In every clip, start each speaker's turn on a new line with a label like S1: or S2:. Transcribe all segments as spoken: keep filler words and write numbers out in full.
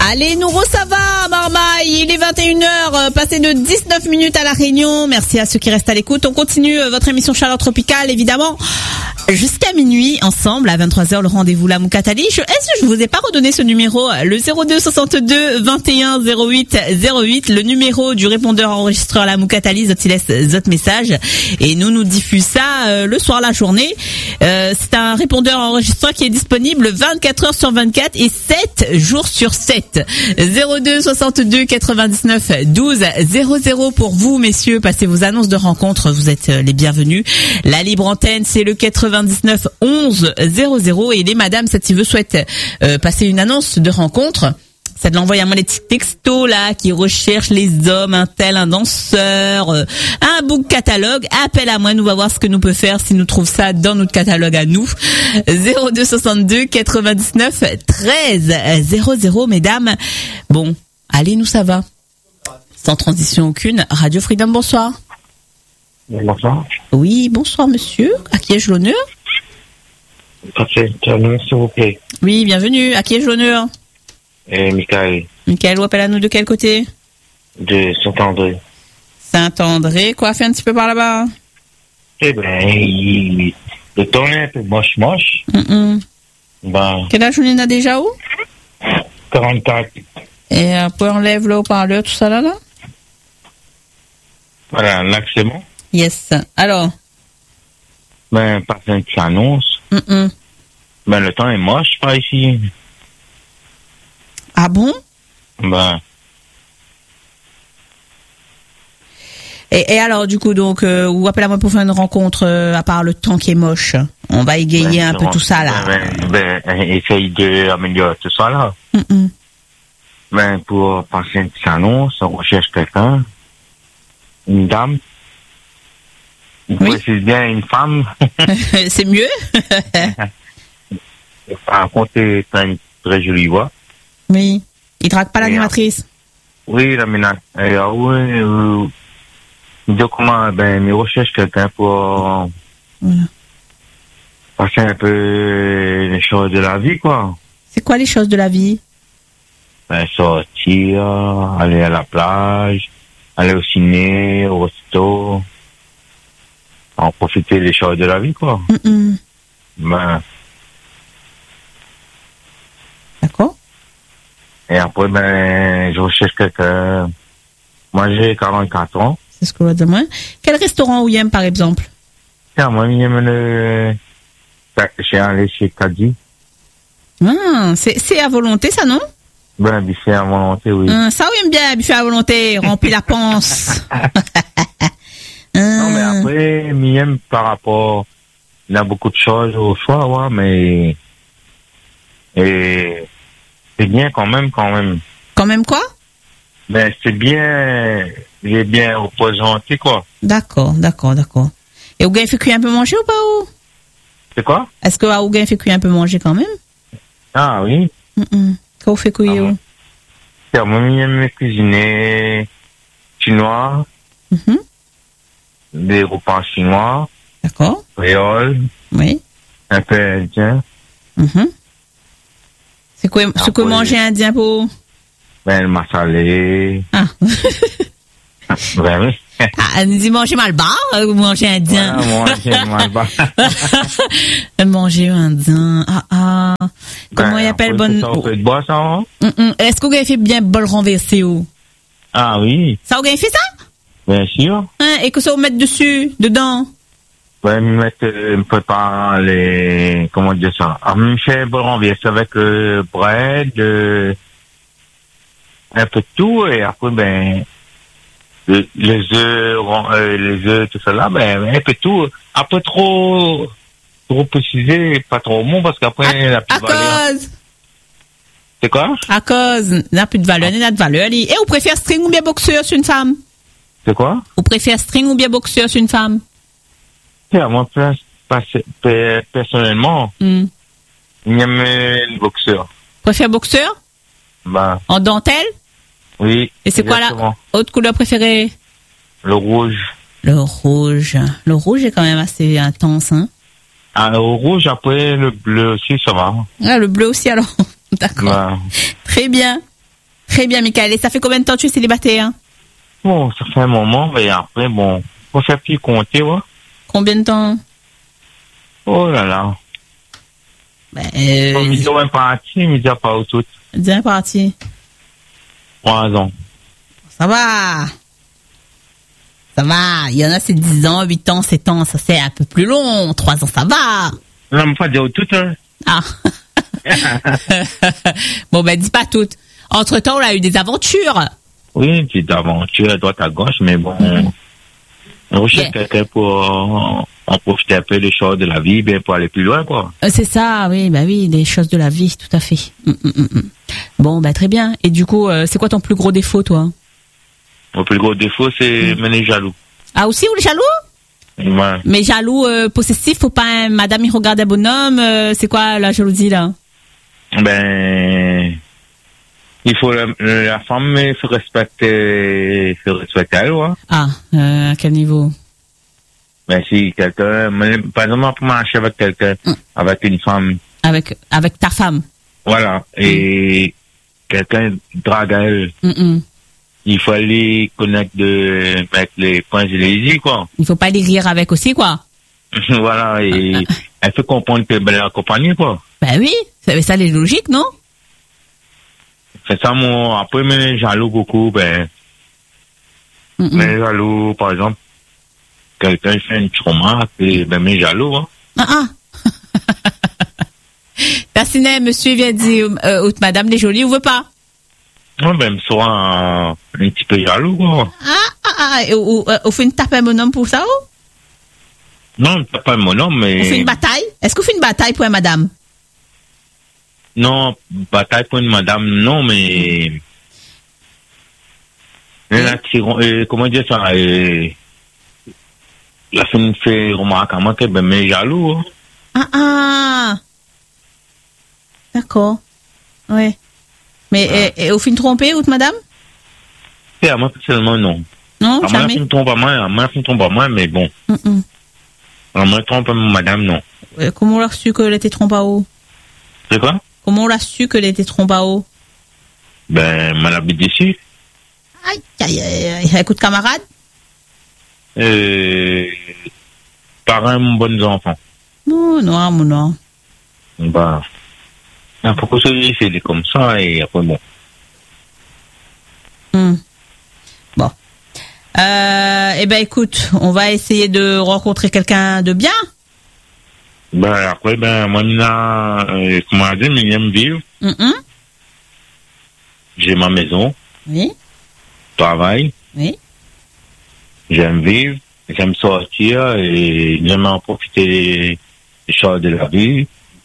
S1: Allez, Nouro, ça va, Marmaille. Il est vingt et une heures, passé de dix-neuf minutes à La Réunion. Merci à ceux qui restent à l'écoute. On continue votre émission Chaleur Tropicale, évidemment, jusqu'à minuit, ensemble, à vingt-trois heures, le rendez-vous La Moukatali. Je, est-ce que je vous ai pas redonné ce numéro, le zéro deux soixante-deux vingt et un zéro huit zéro huit, le numéro du répondeur enregistreur La Moukatali, Zot laisse Zot message. Et nous, nous diffuse ça euh, le soir, la journée. Euh, c'est un répondeur enregistreur qui est disponible vingt-quatre heures sur vingt-quatre et sept jours sur sept. zéro deux soixante-deux quatre-vingt-dix-neuf douze zéro zéro pour vous, messieurs. Passez vos annonces de rencontres, vous êtes les bienvenus. La libre antenne, c'est le quatre-vingt-dix-neuf onze zéro zéro. Et les madames, si vous souhaitent euh, passer une annonce de rencontre, c'est de l'envoyer à moi les petits textos là qui recherchent les hommes, un tel, un danseur, euh, un book catalogue. Appelle à moi, nous va voir ce que nous peut faire si nous trouve ça dans notre catalogue à nous. zéro deux soixante-deux quatre-vingt-dix-neuf treize zéro zéro, mesdames. Bon, allez, nous ça va. Sans transition aucune. Radio Freedom, bonsoir.
S2: Bonsoir.
S1: Oui, bonsoir monsieur. À qui ai-je l'honneur?
S2: Parfait, s'il vous plaît.
S1: Oui, bienvenue. À qui ai-je l'honneur?
S2: Et Michael.
S1: Michael, vous appelle à nous de quel côté?
S2: De Saint-André.
S1: Saint-André, quoi, fait un petit peu par là-bas?
S2: Eh ben, il... le temps est un peu moche-moche.
S1: Mm-mm.
S2: Ben...
S1: Quel âge on a déjà où?
S2: quarante-quatre.
S1: Et après, on lève le haut-parleur, tout ça là, là?
S2: Voilà, là, c'est bon.
S1: Yes. Alors?
S2: Ben, par une petite annonce.
S1: Mm-mm.
S2: Ben, le temps est moche, par ici.
S1: Ah bon?
S2: Ben...
S1: Et, et alors, du coup, donc, euh, vous appelez à moi pour faire une rencontre, euh, à part le temps qui est moche. On va égayer ben, un peu tout ça, là.
S2: Ben, ben, ben essaye d'améliorer tout ça, là.
S1: Mm-mm.
S2: Ben, pour passer une petite annonce, on recherche quelqu'un. Une dame. Vous
S1: oui.
S2: précisez bien une femme.
S1: C'est mieux.
S2: Par contre, c'est une très jolie voix.
S1: Oui. Il drague pas l'animatrice.
S2: Oui, l'animatrice. Euh, oui, euh, donc, comment, ben, mes recherches, quelqu'un pour voilà. passer un peu les choses de la vie, quoi.
S1: C'est quoi les choses de la vie?
S2: Ben, sortir, aller à la plage, aller au ciné, au resto, en profiter des choses de la vie, quoi.
S1: Mm-mm.
S2: Ben.
S1: D'accord.
S2: Et après, ben, je recherche quelqu'un. Moi, j'ai quarante-quatre ans.
S1: C'est ce que je veux dire. Quel restaurant vous aimez, par exemple?
S2: Tiens, moi, j'aime le... J'ai allé chez Caddy.
S1: Ah, c'est, c'est à volonté, ça, non?
S2: Ben, buffet à volonté, oui.
S1: Ah, ça, oui, bien, buffet à volonté, rempli la panse.
S2: ah. Non, mais après, j'aime par rapport... Il y a beaucoup de choses au choix, ouais, mais... Et... C'est bien quand même, quand même.
S1: Quand même quoi?
S2: Ben, c'est bien... Il est bien représenté, quoi.
S1: D'accord, d'accord, d'accord. Et Ougain fait cuire un peu manger ou pas ou?
S2: C'est quoi?
S1: Est-ce que Ougain fait cuire un peu manger quand même?
S2: Ah oui.
S1: Mm-mm. Qu'est-ce que vous faites cuire où?
S2: Ah, moi, j'aime cuisiner chinois.
S1: Mm-hmm.
S2: Des repas chinois.
S1: D'accord.
S2: Créole.
S1: Oui.
S2: Un peu indien.
S1: Mm-hmm. C'est quoi, ce que manger indien pour?
S2: Ben, le massalé.
S1: Ah.
S2: Ben oui.
S1: Ah, nous dit manger mal bar ou manger indien?
S2: Ouais, manger mal bar.
S1: Manger indien. Ah, ah. Comment ben, il appelle bonne.
S2: Ça, on peut boire ça, hein?
S1: Mm-mm. Est-ce que vous avez fait bien bol renversé ou?
S2: Ah oui.
S1: Ça, vous avez fait ça?
S2: Bien sûr.
S1: Hein, et que ça vous mette dessus, dedans?
S2: Ben, me mettre, euh, me prépare les, comment dire ça? Ah, me fait bol renversé avec, euh, bread, euh, un peu de tout, et après, ben, les, les œufs, euh, les œufs, tout ça là, ben, un peu de tout. Après, trop, trop précisé, pas trop bon, parce qu'après,
S1: à,
S2: la plus de valeur.
S1: À cause.
S2: C'est quoi?
S1: À cause, n'a plus de valeur, n'a de valeur. Et vous préférez string ou bien boxeur sur une femme?
S2: C'est quoi?
S1: Vous préférez string ou bien boxeur sur une femme?
S2: À moi, personnellement, mm. j'aime le boxeur.
S1: Préfère boxeur?
S2: Bah.
S1: En dentelle?
S2: Oui.
S1: Et c'est exactement. Quoi la haute couleur préférée?
S2: Le rouge.
S1: Le rouge. Le rouge est quand même assez intense, hein?
S2: Ah, le rouge, après, le bleu aussi, ça va.
S1: Ah, le bleu aussi, alors. D'accord. Bah. Très bien. Très bien, Michael. Et ça fait combien de temps que tu es célibataire?
S2: Bon, ça fait un moment, mais après, bon, faut faire plus compter, ouais.
S1: Combien de temps?
S2: Oh là là.
S1: Ben, euh...
S2: Mis à parti, mis à part tout.
S1: Bien parti.
S2: Trois ans.
S1: Ça va. Ça va. Il y en a, c'est dix ans, huit ans, sept ans. Ça, c'est un peu plus long. Trois ans, ça va.
S2: Non, mais pas dire tout, hein.
S1: Ah. Bon, ben, dis pas toutes. Entre-temps, on a eu des aventures.
S2: Oui, une petite aventure à droite à gauche, mais bon, mm. on recherche yeah. quelqu'un pour euh, en profiter un peu des choses de la vie, bien pour aller plus loin, quoi.
S1: Euh, c'est ça, oui, bah oui, des choses de la vie, tout à fait. Mm, mm, mm. Bon, bah très bien. Et du coup, euh, c'est quoi ton plus gros défaut, toi?
S2: Mon plus gros défaut, c'est mm. mener jaloux.
S1: Ah aussi, ou le jaloux?
S2: Ouais.
S1: Mais jaloux, euh, possessif, faut pas, hein, madame, il regarde un bonhomme, euh, c'est quoi la jalousie, là?
S2: Ben... Il faut la, la femme se respecter, se respecter elle, ouais.
S1: Ah, euh, à quel niveau?
S2: Ben si quelqu'un, par exemple, pour marcher avec quelqu'un, mm. avec une femme.
S1: Avec avec ta femme.
S2: Voilà, et mm. quelqu'un drague à elle. Mm-mm. Il faut aller connaître de mettre les points et les yeux, quoi.
S1: Il faut pas aller rire avec aussi, quoi.
S2: Voilà, et ah, ah. elle fait comprendre que ben accompagnée, quoi.
S1: Ben oui, ça, ça c'est logique, non?
S2: C'est ça, mon, après, mes jaloux beaucoup, ben, mm-hmm. mes jaloux, par exemple, quelqu'un fait une trauma, et ben, mes jaloux, hein.
S1: Ah, ah. Tassinet, monsieur vient dire, euh, madame les jolies, ou veut pas?
S2: Ouais, ben, me soit un, un petit peu jaloux, quoi.
S1: Ah, ah, ah, et, ou, ou, ou fait une tape à mon homme pour ça, ou?
S2: Non, on tape pas mon homme, mais.
S1: On fait une bataille? Est-ce qu'on fait une bataille pour un madame?
S2: Non, bataille pour une madame, non, mais... Oui. Euh, comment dire ça euh, la femme fait remarquer à moi qu'elle est jaloux. Hein.
S1: Ah, ah. D'accord. Oui. Mais, ah. et, et au fin trompé, ou madame?
S2: Et à moi, personnellement, non.
S1: Non,
S2: à
S1: jamais?
S2: Moi, je me trompe à moi, à moi, je me trompe à moi, mais bon. Mm-mm. À moi, je trompe à madame, non.
S1: Euh, comment on l'a su qu'elle était trompée à haut?
S2: C'est quoi?
S1: Comment on l'a su qu'elle était trompée à haut?
S2: Ben, mal habité dessus.
S1: Aïe, aïe, aïe, aïe. Écoute, camarade?
S2: Euh, parents, bons enfants.
S1: Non, non, mon non.
S2: Bah, pourquoi c'est comme ça et après, bon.
S1: Hmm. Bon. Euh, eh ben, écoute, on va essayer de rencontrer quelqu'un de bien.
S2: Ben, après, ben, moi, là, euh, comment dire, j'aime vivre. Mm-hmm. J'ai ma maison.
S1: Oui.
S2: Travail.
S1: Oui.
S2: J'aime vivre. J'aime sortir et j'aime en profiter des choses de la vie.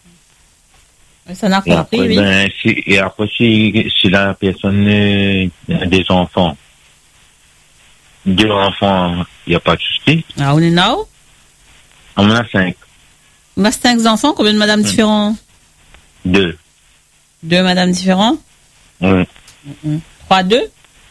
S1: Ça n'a pas compris, oui.
S2: Ben, si, et après, si, si la personne a des enfants, deux enfants, il n'y a pas de souci.
S1: Ah, on est là?
S2: On en a cinq.
S1: On a cinq enfants, combien de madames différents?
S2: Deux.
S1: Deux madames différents?
S2: Oui.
S1: Mm-hmm. Trois, deux?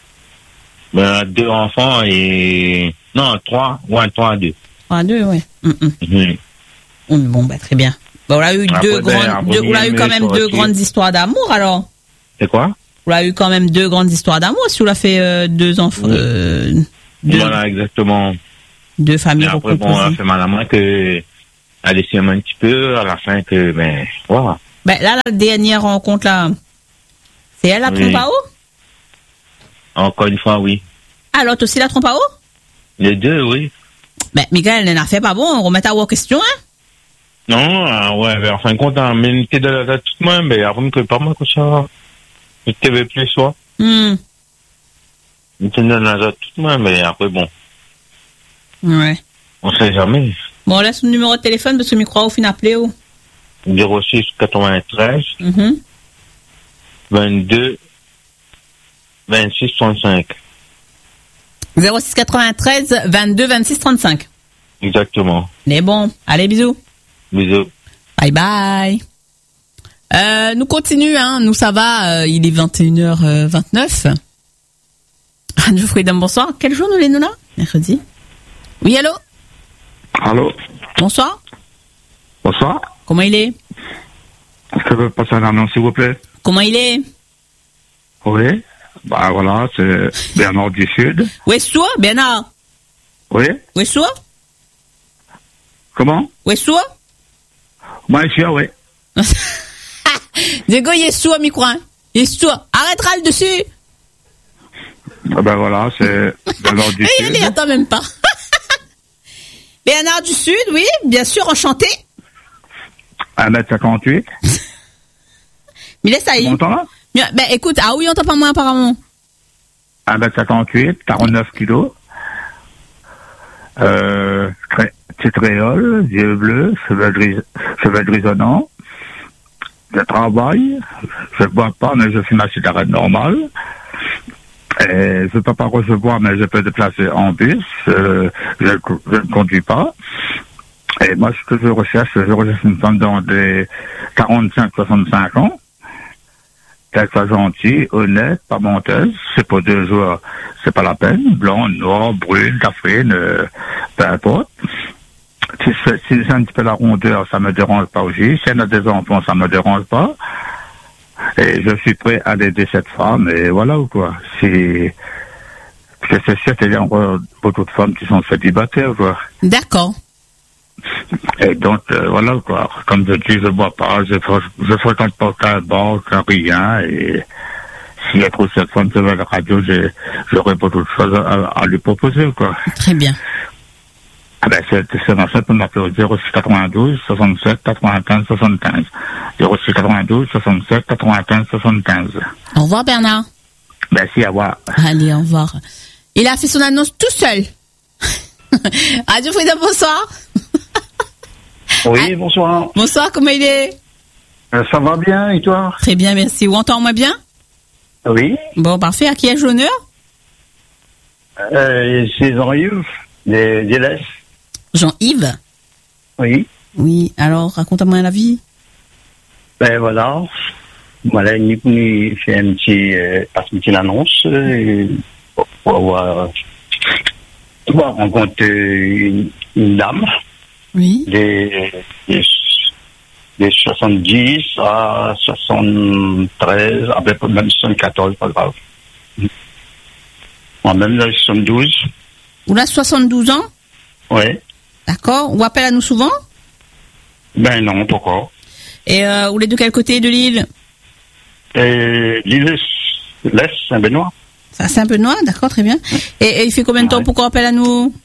S2: Ben, deux enfants et... Non, trois. Ouais, trois, deux.
S1: Trois, deux, oui. Mm-hmm. Mm. Bon, bah, très bien. Bah, on a eu, après, deux ben, grandes, deux, on a eu quand même deux aussi. Grandes histoires d'amour, alors.
S2: C'est quoi?
S1: On a eu quand même deux grandes histoires d'amour, si on a fait euh, deux enfants. Oui. Euh, deux,
S2: voilà, exactement.
S1: Deux familles
S2: recomposées. Après, bon, on a fait mal à moi que... a laissé un petit peu, à la fin que, ben, voilà.
S1: Ben, là, la dernière rencontre, là, c'est elle la oui. Trompe à eau?
S2: Encore une fois, oui.
S1: Ah, l'autre aussi la trompe à eau?
S2: Les deux, oui.
S1: Ben, Miguel, elle n'a fait pas bon, on remet à vos questions, hein?
S2: Non, ah, ouais, ben, en fin de compte, hein, mais t'es de la toute main, mais avant que pas moi que ça, je t'avais plus, soit. Hum. T'es de la toute main, mais après, bon.
S1: Ouais.
S2: On sait jamais.
S1: Bon, laisse son numéro de téléphone parce que je me crois au fin appelé où?
S2: zéro six quatre-vingt-treize mm-hmm. vingt-deux vingt-six trente-cinq.
S1: zéro six quatre-vingt-treize vingt-deux vingt-six trente-cinq.
S2: Exactement.
S1: Mais bon, allez, bisous.
S2: Bisous.
S1: Bye bye. Euh, nous continuons, hein. Nous, ça va. Euh, il est vingt et une heures vingt-neuf. Anne Freedom, bonsoir. Quel jour nous les nous là? Mercredi. Oui, allô?
S3: Allô?
S1: Bonsoir.
S3: Bonsoir.
S1: Comment il est?
S3: Est-ce que je peux passer un annonce, s'il vous plaît?
S1: Comment il est?
S3: Oui. Bah voilà, c'est Bernard du Sud.
S1: Où est-ce toi, Bernard?
S3: Oui.
S1: Où est-ce toi?
S3: Comment?
S1: Où est-ce toi?
S3: Moi, je suis, oui.
S1: Diego, il est sous, micro, hein. Il est sous. Arrêtera le dessus.
S3: Ah ben voilà, c'est Bernard du
S1: Et
S3: Sud.
S1: il attend même pas. Bernard du Sud, oui, bien sûr, enchanté.
S3: un mètre cinquante-huit.
S1: Mais laisse ça y.
S3: Tu m'entends là?
S1: Bien, ben écoute, ah oui, on t'entend pas moins apparemment.
S3: un mètre cinquante-huit, quarante-neuf kilos. Euh, très, petite réole, yeux bleus, cheveux, gris, cheveux grisonnants. Je travaille, je bois pas, mais je fume ma cigarette normale. Et je peux pas recevoir, mais je peux déplacer en bus. Euh, je, je ne conduis pas. Et moi, ce que je recherche, je recherche une femme dans des quarante-cinq à soixante-cinq ans. Qu'elle soit gentille, honnête, pas menteuse. C'est pour deux jours, c'est pas la peine. Blonde, noire, brune, caféine, euh, peu importe. Si c'est, si c'est un petit peu la rondeur, ça me dérange pas aussi. Si elle a des enfants, ça me dérange pas. Et je suis prêt à aider cette femme, et voilà ou quoi. Si, parce que c'est sûr qu'il y a encore beaucoup de femmes qui sont célibataires, quoi.
S1: D'accord.
S3: Et donc, euh, voilà quoi. Comme je dis, je bois pas, je, je fréquente pas qu'un bar, qu'un rien, et s'il y a trop cette femme sur la radio, j'ai, j'aurais beaucoup de choses à, à lui proposer, quoi.
S1: Très bien.
S3: Ah ben, c'est, c'est dans cette, on m'appelle au zéro six quatre-vingt-douze, soixante-sept, quatre-vingt-quinze, soixante-quinze. zéro six quatre-vingt-douze, soixante-sept, quatre-vingt-quinze, soixante-quinze.
S1: Au revoir, Bernard.
S3: Merci, à revoir.
S1: Allez, au revoir. Il a fait son annonce tout seul. Radio Freedom, bonsoir.
S4: Oui,
S1: Ah.
S4: bonsoir.
S1: Bonsoir, comment il est?
S4: Euh, ça va bien, et toi?
S1: Très bien, merci. Ou entends-moi bien?
S4: Oui.
S1: Bon, parfait. À qui ai-je l'honneur?
S4: Euh, c'est Jean-Yves, des, des Laisses.
S1: Jean-Yves?
S4: Oui.
S1: Oui, alors, raconte-moi la vie.
S4: Ben voilà. Voilà, il est fait un petit, euh, passe une petite annonce, euh, pour, pour avoir, pour rencontrer une, une dame,
S1: Oui.
S4: des, des, des soixante-dix à soixante-treize, à peu près même soixante-quatorze, pas grave. Moi-même, là, soixante-douze.
S1: Ou là, soixante-douze ans?
S4: Ouais.
S1: D'accord. Ou appelle à nous souvent?
S4: Ben non, pourquoi?
S1: Et euh, vous êtes de quel côté de l'île?
S4: Et l'île l'Est, Saint-Benoît.
S1: Ça, c'est un peu noir, d'accord, très bien. Et, et il fait combien de temps
S4: Ouais.
S1: pour qu'on appelle à nous?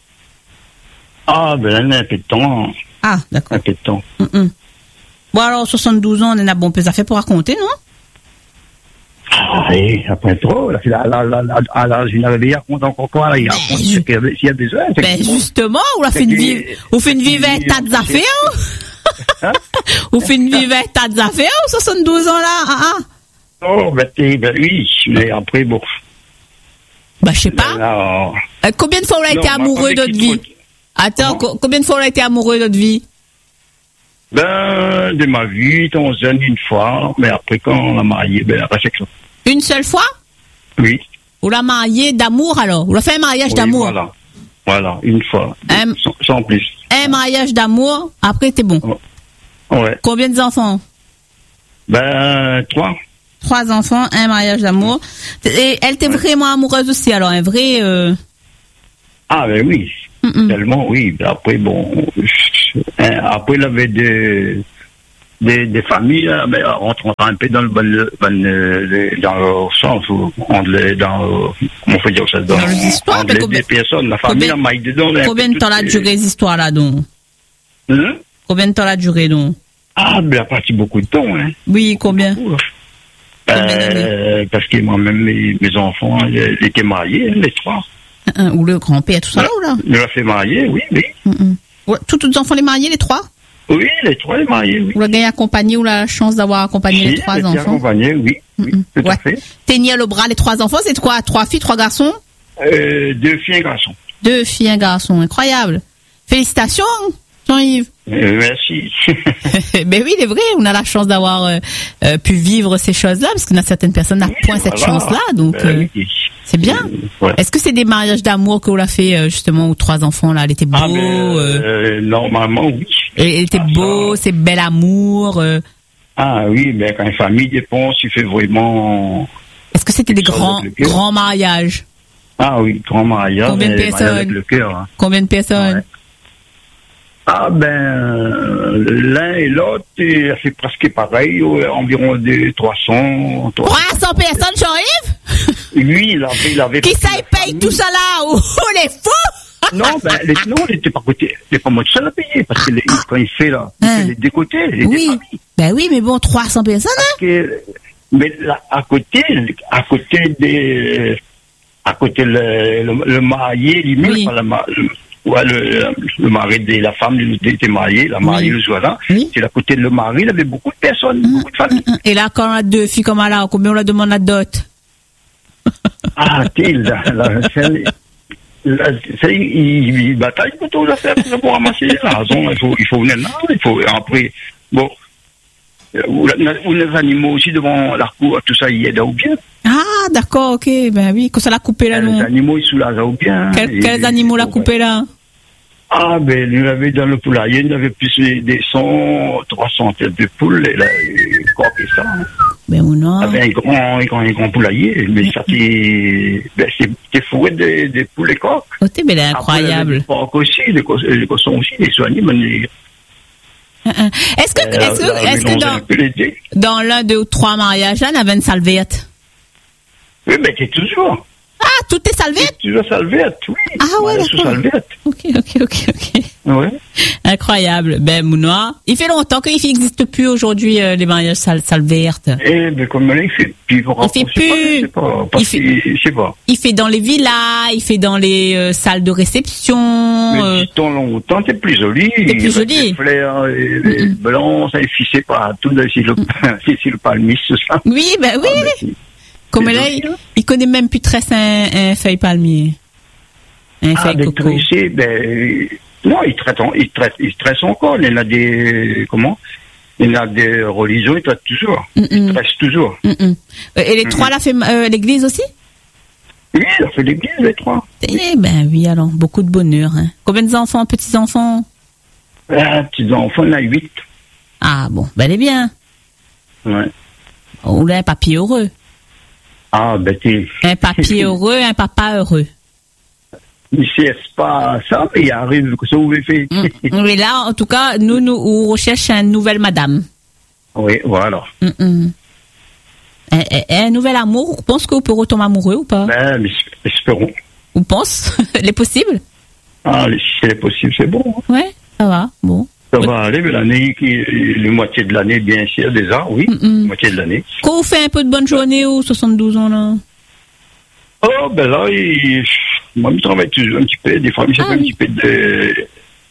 S4: Ah, ben un peu de temps.
S1: Ah, d'accord.
S4: Un peu de temps.
S1: Mm -mm. Bon, alors, soixante-douze ans, on en a bon peu à faire pour raconter, non?
S4: Ah, et après trop, là, là, là, là, là, à l'âge d'une réveillée, on compte encore quoi, là, il y a,
S1: Ben,
S4: s'il y a besoin.
S1: Ben, justement, on a fait une vie, on fait une vie vers tas d'affaires.
S4: Hein?
S1: On fait une vie vers tas d'affaires, soixante-douze ans là, ah, ah.
S4: Oh, ben, t'es- ben oui, mais après, bon.
S1: Bah, je sais pas.
S4: Là,
S1: Euh, combien de fois on a
S4: non,
S1: été
S4: on m'a
S1: amoureux
S4: pas
S1: de notre
S4: vécu
S1: vie?
S4: trop-
S1: Attends,
S4: Comment?
S1: co- combien de fois on a été amoureux de notre vie?
S4: Ben, de ma vie, on se donne une fois, mais après, quand on a marié, ben, la réflexion.
S1: Une seule fois?
S4: Oui.
S1: On l'a marié d'amour alors? On a fait un mariage
S4: Oui,
S1: d'amour?
S4: Voilà. Voilà, une fois.
S1: Euh,
S4: sans, sans plus.
S1: Un mariage d'amour, après t'es bon.
S4: Ouais.
S1: Combien d'enfants?
S4: Ben, trois.
S1: Trois enfants, un mariage d'amour. Et elle était vraiment amoureuse aussi, alors un vrai... Euh...
S4: Ah, ben oui.
S1: mm, mm.
S4: Tellement, oui. Après, bon, hein, après, il avait des, des, des familles, là, mais on rentre un peu dans le bon, bon euh, dans le sens où on les, dans, comment on peut dire ça, dans,
S1: Dans les histoires,
S4: on
S1: mais
S4: les
S1: combien-
S4: des personnes, la famille,
S1: combien-
S4: la maille dedans. là,
S1: Combien de
S4: tout
S1: temps l'a
S4: est-
S1: duré ces histoires-là, donc?
S4: Hein?
S1: Combien de temps l'a duré, donc?
S4: Ah, ben, a parti beaucoup de temps, hein.
S1: Oui, combien?
S4: Ouh.
S1: Combien
S4: Euh, parce que moi-même, mes, mes enfants, ils étaient mariés, hein, les trois.
S1: Un, ou le grand-père, tout ça, là, ou là?
S4: Je l'ai fait marier, oui, oui.
S1: Mm, mm. Ouais, tous les enfants les mariés, les trois?
S4: Oui, les trois, les mariés, oui.
S1: Ou la gagné accompagné, ou la chance d'avoir accompagné les
S4: Si,
S1: trois
S4: j'étais
S1: enfants?
S4: accompagné, oui, oui,
S1: Mm,
S4: tout
S1: ouais.
S4: à fait.
S1: Tenir le bras, les trois enfants, c'est quoi? Trois filles, trois garçons?
S4: Euh, deux filles et un garçon.
S1: Deux filles, un garçon. Incroyable. Félicitations, Jean-Yves.
S4: Euh, merci.
S1: Ben oui, il est vrai, on a la chance d'avoir euh, euh, pu vivre ces choses-là, parce qu'on a certaines personnes n'ont point cette
S4: Voilà.
S1: chance-là, donc
S4: Ben
S1: euh,
S4: oui.
S1: c'est bien.
S4: Euh, ouais.
S1: Est-ce que c'est des mariages d'amour qu'on a fait euh, justement aux trois enfants là, elle était beau,
S4: Ah, mais,
S1: euh,
S4: euh, normalement, oui.
S1: elle était
S4: Ah,
S1: beau,
S4: ça.
S1: c'est bel amour. euh.
S4: Ah oui, mais quand une famille dépense, il fait vraiment
S1: Est-ce que c'était des
S4: Ça,
S1: grands,
S4: avec le cœur.
S1: grands mariages?
S4: Ah oui, grand mariage.
S1: Combien de
S4: et mariage
S1: personnes?
S4: avec le cœur. Hein.
S1: Combien de personnes?
S4: Ouais. Ah ben, euh, l'un et l'autre, il a fait presque pareil, ouais, environ de trois cents.
S1: trois cents personnes, Jean-Yves?
S4: Lui, il avait... Il avait
S1: Qui ça, il paye tout ça là? Oh, les fous!
S4: Non, ben, les, non, il n'était pas côté. Il n'est pas moi seul à payer, parce que les, quand il fait là, il
S1: Hein.
S4: fait les deux côtés, les deux
S1: Oui.
S4: familles.
S1: Ben oui, mais bon, trois cents personnes, hein?
S4: Parce que, mais là, à côté, à côté des, à côté le, le, le marié, lui-même,
S1: Oui.
S4: pas le, ma- le, ouais, le, le mari de la femme, il était marié, la mariée,
S1: Oui.
S4: le soir là,
S1: Oui.
S4: c'est à côté de le mari, il avait beaucoup de personnes, beaucoup de familles.
S1: Et là, quand on a deux filles comme là, combien on la demande la dot?
S4: Ah, t'es là, là, c'est, là, c'est, il, il bataille pour tout faire pour ramasser la raison, il faut, il faut venir là, il faut, après, bon, ou, ou les animaux aussi devant la cour, tout ça, il aide ou bien.
S1: Ah, d'accord, ok. Ben oui, quand ça l'a coupé là,
S4: Les
S1: non?
S4: animaux, ils soulagent ou bien.
S1: Quel-
S4: Et-
S1: quels animaux l'a
S4: ouais.
S1: coupé là?
S4: Ah, ben, il avait dans le poulailler, il avait plus des- des cent, trois cents têtes de poules, et là, et quoi que ça. Hein.
S1: Ben ou non?
S4: Il avait un grand, un grand, un grand poulailler, mais ça, c'est, ben, c'est, c'est fourré des, des poules et coques.
S1: Oh, t'es belle,
S4: Après, il avait
S1: incroyable.
S4: des porcs aussi, les, cos- les cossons aussi, les soignés, mais les,
S1: Hein, hein. Est-ce que,
S4: euh,
S1: est-ce que,
S4: là,
S1: est-ce que
S4: mélanger
S1: dans,
S4: un peu les deux.
S1: dans l'un, deux ou trois mariages, là, il y avait une salviette?
S4: Oui, mais c'est toujours.
S1: Ah, tout est salviette?
S4: C'est toujours salvette, oui.
S1: Ah ouais,
S4: Mariage sous
S1: d'accord.
S4: salvette.
S1: Ok, ok, ok, ok.
S4: Ouais.
S1: Incroyable. Ben, Mounoir, il fait longtemps qu'il n'existe plus aujourd'hui, euh, les mariages sal salvertes.
S4: Eh, ben, comme il fait plus.
S1: Il fait plus.
S4: Je sais pas, parce
S1: Il fait-
S4: que, je sais pas.
S1: Il fait dans les villas, il fait dans les euh, salles de réception.
S4: Mais
S1: euh,
S4: dit-on longtemps, t'es plus joli.
S1: T'es plus
S4: Il va
S1: joli.
S4: des fleurs, et les blancs, ça est fissé par tout, c'est le, c'est le palmis, tout ça.
S1: Oui, ben oui.
S4: Ah, ben, c'est-
S1: Comme
S4: c'est
S1: là,
S4: joli,
S1: il,
S4: hein.
S1: il connaît même plus très un, un feuille palmier. Un
S4: Ah,
S1: feuille
S4: des
S1: coco.
S4: tressés, ben, non, il traite, en- il traite, il tresse encore. Il y en a des, comment? Il y en a des religions, il traite toujours.
S1: Mm,
S4: Il
S1: mm.
S4: tresse toujours.
S1: Mm, mm. Euh, Et les trois, là, fait euh, l'église aussi?
S4: Oui, il a fait l'église, les trois.
S1: Eh ben oui, alors, beaucoup de bonheur. Hein. Combien d'enfants, petits-enfants?
S4: Ah, petits enfants, il y en a huit.
S1: Ah bon, ben elle est bien.
S4: Ouais.
S1: Ou là, un papier heureux.
S4: Ah, ben, t'es,
S1: Un papier heureux, un papa heureux.
S4: il sait pas ça, mais il arrive que ça vous fait.
S1: Mm. Mais là, en tout cas, nous, nous, on recherche une nouvelle madame.
S4: Oui, voilà.
S1: Mm, mm. Un, un- un nouvel amour, vous pensez que vous pouvez retomber amoureux ou pas?
S4: Ben, mais espérons.
S1: Vous pensez? Les possibles?
S4: Ah, si c'est possible, c'est bon. hein.
S1: Ouais, ça va, bon.
S4: Ça va aller, mais l'année, qui, la moitié de l'année, bien sûr, déjà, oui,
S1: Mm-mm.
S4: moitié de l'année.
S1: Quand vous faites un peu de bonne journée aux soixante-douze ans, là?
S4: Oh, ben là, il, moi, je travaille toujours un petit peu, des fois, je fais
S1: Ah,
S4: un
S1: oui.
S4: petit peu de,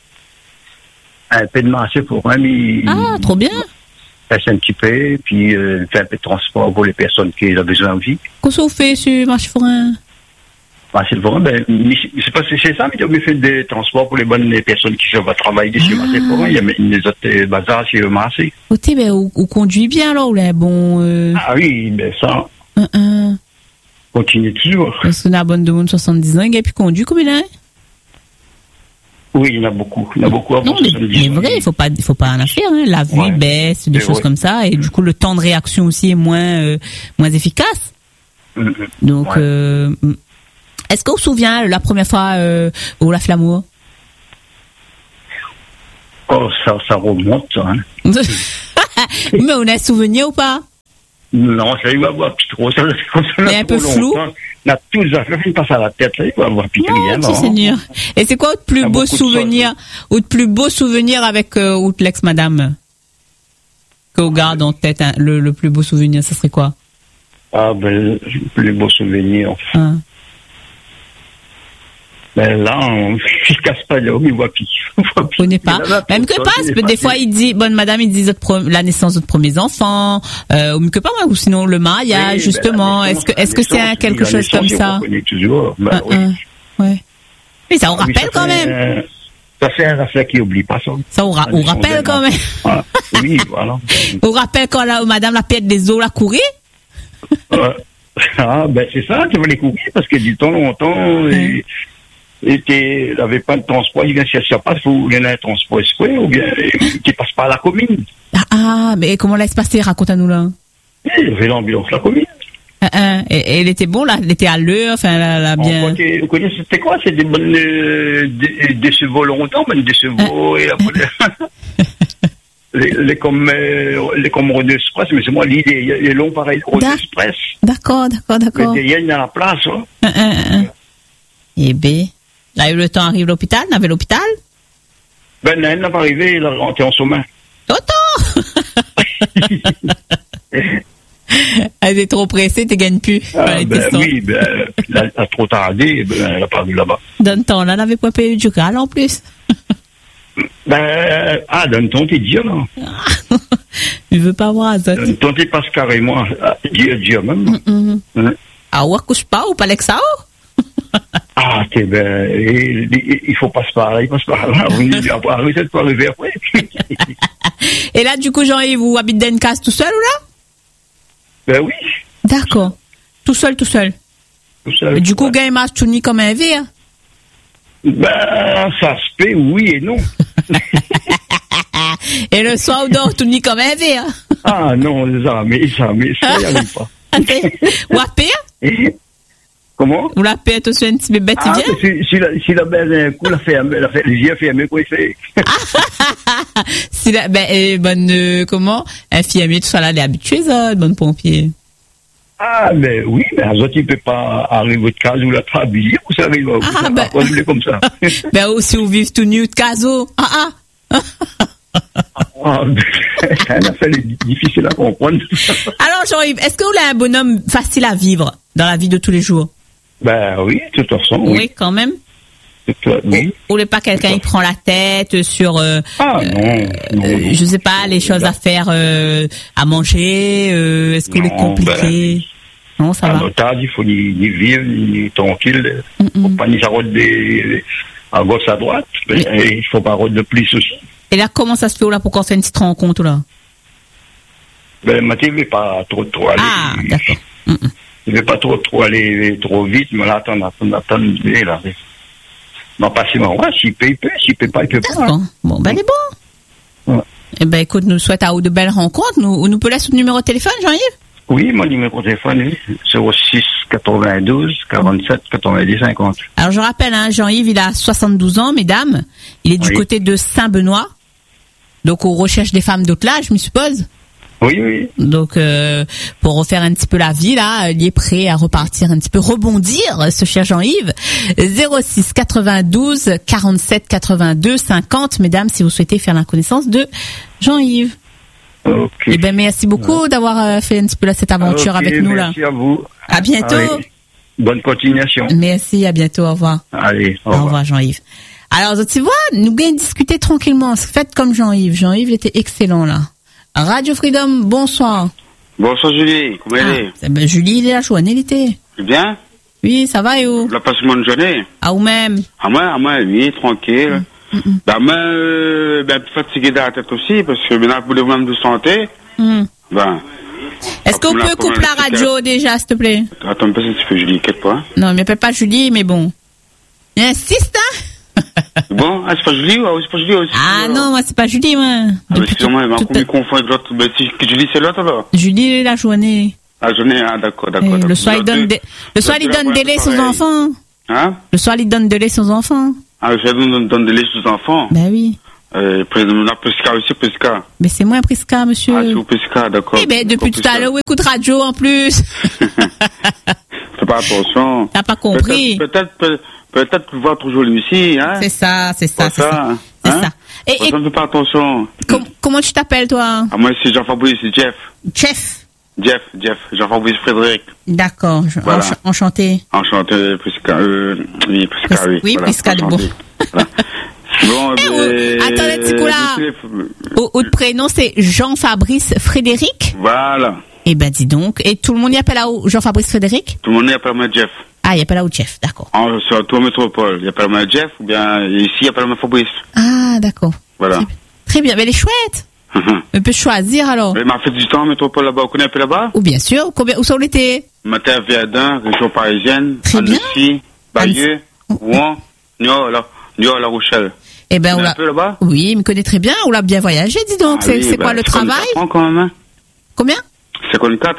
S4: un peu de marché pour moi, mais
S1: Ah, trop bien.
S4: passe un petit peu, puis euh, fait un peu de transport pour les personnes qui ont besoin de vie.
S1: Qu'est-ce que vous faites sur Marché Forain?
S4: Ah, c'est le vrai, ben, mais c'est pas c'est ça, mais il fait des transports pour les bonnes les personnes qui sont à travailler ici,
S1: Ah.
S4: c'est pour moi, il y a des autres euh, bazars sur le marché.
S1: Ok, ben, vous, vous conduisez bien, alors, ou là, bon, euh,
S4: Ah oui, ben ça,
S1: un, un.
S4: continue toujours.
S1: Parce qu'on a bonne de monde soixante-dix ans, il a pu conduire combien, hein?
S4: Oui, il y en a beaucoup, il y en a beaucoup avant
S1: Non, mais
S4: soixante-dix
S1: c'est
S4: ans.
S1: vrai, il faut pas, il faut pas en faire, hein. La vie
S4: Ouais.
S1: baisse, des
S4: C'est
S1: choses
S4: vrai.
S1: comme ça, et du coup, le temps de réaction aussi est moins, euh, moins efficace.
S4: Mm, mm.
S1: Donc,
S4: Ouais.
S1: euh, est-ce qu'on se souvient la première fois euh, où la flamme?
S4: Oh, ça, ça remonte, ça, hein.
S1: Mais on a un souvenir ou pas?
S4: Non, ça, il va avoir plus trop, ça, ça, ça,
S1: Mais un peu flou.
S4: On a tous les affaires qui passent à la tête, là, il va avoir plus rien,
S1: Mon Dieu
S4: non.
S1: Seigneur. Et c'est quoi votre plus
S4: Il y a
S1: beau
S4: beaucoup de
S1: souvenir, votre plus beau souvenir avec euh, votre l'ex-madame? Que vous gardez en tête, hein, le, le plus beau souvenir, ça serait quoi?
S4: Ah, ben, les beaux souvenirs.
S1: Hein?
S4: Ben là, on ne casse pas l'homme, il voit plus.
S1: Vous connaissez pas? Même que pas, parce que des fois, il dit, bonne madame, il dit votre pre- la naissance de votre premiers enfants, euh, ou même que pas, ou sinon le mariage,
S4: Oui,
S1: justement.
S4: ben, la
S1: Est-ce que,
S4: naissance,
S1: est-ce que c'est
S4: la
S1: un-
S4: naissance,
S1: quelque
S4: oui,
S1: chose
S4: la
S1: comme
S4: naissance,
S1: ça?
S4: on connaît toujours. Ben,
S1: Un,
S4: oui.
S1: un, ouais. Mais ça vous
S4: Ah oui,
S1: rappelle
S4: ça
S1: quand
S4: fait,
S1: même.
S4: euh, Ça fait un affaire qui oublie pas ça.
S1: Ça vous, ra-
S4: La
S1: vous
S4: naissance
S1: rappelle
S4: d'un
S1: quand même.
S4: enfant. Ah, oui, voilà.
S1: Vous rappelle quand la, madame la pète des os, la courir?
S4: Euh, ah, ben c'est ça, tu vas les courir parce que du temps longtemps, et, et tu n'avais pas de transport, il vient chercher pas, il faut il y en a un transport exprès, ou bien tu passes pas à la commune.
S1: Ah, ah, mais comment là se passer? Raconte à nous là.
S4: Il y avait l'ambulance, la commune.
S1: Uh, uh, et, et elle était bon, là? Elle était à l'heure, enfin, elle a bien...
S4: Vous connaissez, c'était quoi? C'était des bonnes, euh, des, des chevaux longtemps, ben, des chevaux, uh. et après, les, les comme, euh, les comme Road Express, mais c'est moi l'idée, les longs pareils, Road Express.
S1: D'accord, d'accord, d'accord.
S4: Il y a une à la place, hein.
S1: Uh, uh, uh. Eh ben, là, le temps arrive à l'hôpital, on avait l'hôpital?
S4: Ben, elle n'a pas arrivé, elle a rentré en sommeil.
S1: Toto! Elle est trop pressée, tu gagnes plus.
S4: Ah, ben, oui, ben, elle a trop tardé, ben, elle n'a pas vu là-bas.
S1: Dans le temps, là, elle n'avait pas payé du gal en plus.
S4: Ben, ah, dans le temps, t'es Dieu, là.
S1: Il veut pas voir ça.
S4: Dans le temps, t'es pas carrément Dieu, Dieu même. Mm
S1: -mm. Hein? Ah, ouais, couche pas, ou pas l'exao?
S4: Ah, t'es ben, il, il faut pas se parler, il faut se parler. Oui, après, ça peut arriver après.
S1: Et là, du coup, Jean-Yves, vous habitez dans une case tout seul, ou là?
S4: Ben oui.
S1: D'accord. Tout seul, tout seul.
S4: Tout seul.
S1: Et du coup, gagne match tout ni comme un verre.
S4: Ben, ça se fait, oui et non.
S1: Et le soir, on dort tout ni comme un verre.
S4: Ah non, jamais, jamais, ça y arrive pas.
S1: Ou à paix?
S4: Comment?
S1: Ou la paix, tu es un petit bébé, tu
S4: viens?
S1: Ah,
S4: si, si la, si la belle, un coup, la fait, la fait, les yeux fermés, quoi, il fait.
S1: Si la, ben, eh, bonne, euh, comment? Infirmier, tout ça, là, elle est habituée, ça, bonne pompier.
S4: Ah, mais oui, mais un autre, il peut pas arriver de case où la habillé, ou ça arrive, ou
S1: ah,
S4: ça
S1: ben,
S4: va pas comme ça.
S1: Ben, aussi, vous vivez tout nu de caso. Ah, ah.
S4: Ah, elle a fait difficile à comprendre.
S1: Alors, Jean-Yves, est-ce que vous avez un bonhomme facile à vivre dans la vie de tous les jours?
S4: Ben oui, de toute façon, oui.
S1: Oui, quand même.
S4: Toi, oui.
S1: Ou n'est pas quelqu'un qui prend la tête sur, euh,
S4: ah, non,
S1: euh,
S4: non, non.
S1: je sais pas, les choses à faire, euh, à manger, euh, est-ce qu'il est compliqué? Ben, non, ça va.
S4: Otage, il faut ni, ni vivre, ni, ni tranquille. Il mm -mm. faut pas ni ça rôde des, à gauche, à droite. Mais, et il faut pas rôde de plus aussi.
S1: Et là, comment ça se fait, là, pour qu'on fasse une petite rencontre, là?
S4: Ben, Mathieu, il ne veut pas trop, trop aller.
S1: Ah, d'accord. Mm -mm.
S4: Il ne veut pas trop, trop aller trop vite, mais là, attends, attends, attends, là. Non, pas si bon. Ouais, s'il peut, il peut. S'il peut pas, il peut pas.
S1: D'accord. Bon, ben, il est bon. Ouais. Eh ben, écoute, nous souhaite à vous de belles rencontres. Nous, nous peut laisser le numéro de téléphone, Jean-Yves?
S4: Oui, mon numéro de téléphone est zéro six quatre-vingt-douze quarante-sept quatre-vingt-dix cinquante.
S1: Alors, je rappelle, hein, Jean-Yves, il a soixante-douze ans, mesdames. Il est du oui. côté de Saint-Benoît. Donc, on recherche des femmes d'autre âge, je me suppose.
S4: Oui, oui.
S1: Donc, euh, pour refaire un petit peu la vie, là, il est prêt à repartir un petit peu, rebondir, ce cher Jean-Yves. zéro six quatre-vingt-douze quarante-sept quatre-vingt-deux cinquante, mesdames, si vous souhaitez faire la connaissance de Jean-Yves.
S4: Okay.
S1: Eh ben, merci beaucoup ouais. d'avoir euh, fait un petit peu là, cette aventure
S4: okay,
S1: avec nous,
S4: merci
S1: là.
S4: Merci à vous.
S1: À bientôt.
S4: Allez. Bonne continuation.
S1: Merci, à bientôt, au revoir.
S4: Allez, au revoir.
S1: Au revoir, Jean-Yves. Alors, tu vois, nous gagnons discuter tranquillement. Faites comme Jean-Yves. Jean-Yves, il était excellent, là. Radio Freedom, bonsoir.
S5: Bonsoir, Julie. Comment ah, elle est?
S1: Ben, Julie, il est la journée, il était.
S5: Bien?
S1: Oui, ça va, et où?
S5: La passe une bonne journée.
S1: À vous-même?
S5: À moi, à moi, oui, tranquille. Mm -mm. Ben, moi, euh, ben, fatigué de la tête aussi, parce que maintenant, pour les problèmes de santé, mm. ben.
S1: Est-ce qu'on peut couper la radio déjà, s'il te plaît?
S5: Attends un peu, si tu peux, Julie, inquiète pas.
S1: Non, mais pas Julie, mais bon. Il insiste, hein?
S5: Bon, ah, c'est pas Julie, ou c'est pas Julie aussi?
S1: Ah non, moi, c'est pas Julie, moi.
S5: Ah, mais excusez-moi, il m'a encore confond avec l'autre. Ben, si Julie, c'est l'autre, alors?
S1: Julie, la journée.
S5: La journée, ah, d'accord, d'accord.
S1: Le soir, il donne des, le soir, il donne des laits aux enfants.
S5: Hein?
S1: Le soir, il donne des laits aux enfants.
S5: Ah, le soir, il donne des laits aux enfants?
S1: Ben oui.
S5: Euh, la Prisca aussi, Prisca.
S1: Mais c'est moi, Prisca, monsieur.
S5: Ah, c'est vous, Prisca, d'accord.
S1: Eh ben, depuis tout à l'heure, on écoute radio, en plus.
S5: Fais pas attention.
S1: T'as pas compris.
S5: Peut-être, peut-être, peut-être que voir toujours Lucie, hein.
S1: C'est ça, c'est ça, c'est ça. C'est
S5: hein?
S1: ça. Et, et
S5: ne fais pas attention.
S1: Com comment tu t'appelles, toi?
S5: Ah, moi, c'est Jean-Fabrice, c'est Jeff.
S1: Jeff.
S5: Jeff, Jeff, Jean-Fabrice Frédéric.
S1: D'accord, voilà. Ench enchanté.
S5: Enchanté, Prisca, euh, oui, Prisca,
S1: Pris
S5: oui.
S1: Oui, voilà, Prisca de bon.
S5: Voilà. Bon,
S1: eh ben, attends, un petit coup là. Au, au prénom, c'est Jean-Fabrice Frédéric.
S5: Voilà.
S1: Eh ben, dis donc. Et tout le monde y appelle là où Jean-Fabrice Frédéric?
S5: Tout le monde y appelle moi Jeff.
S1: Ah, il appelle là où Jeff, d'accord.
S5: En, sur toi métropole, il appelle moi Jeff, ou bien ici, il appelle moi Fabrice.
S1: Ah, d'accord.
S5: Voilà.
S1: Très bien, mais elle est chouette. On peut choisir alors.
S5: Mais m'a fait du temps métropole là-bas, vous connaissez un peu là-bas?
S1: Ou bien sûr, combien, où ça on était?
S5: Matin à Verdun, région parisienne.
S1: Très bien.
S5: Annecy, Bayeux, Rouen, Niort, La Rochelle.
S1: Eh ben, on l'a. Oui, il me connaît très bien. On l'a bien voyagé, dis donc. Ah, c'est oui, ben, quoi le travail?
S5: Quand même, hein.
S1: Combien?
S5: cinquante-quatre, hein.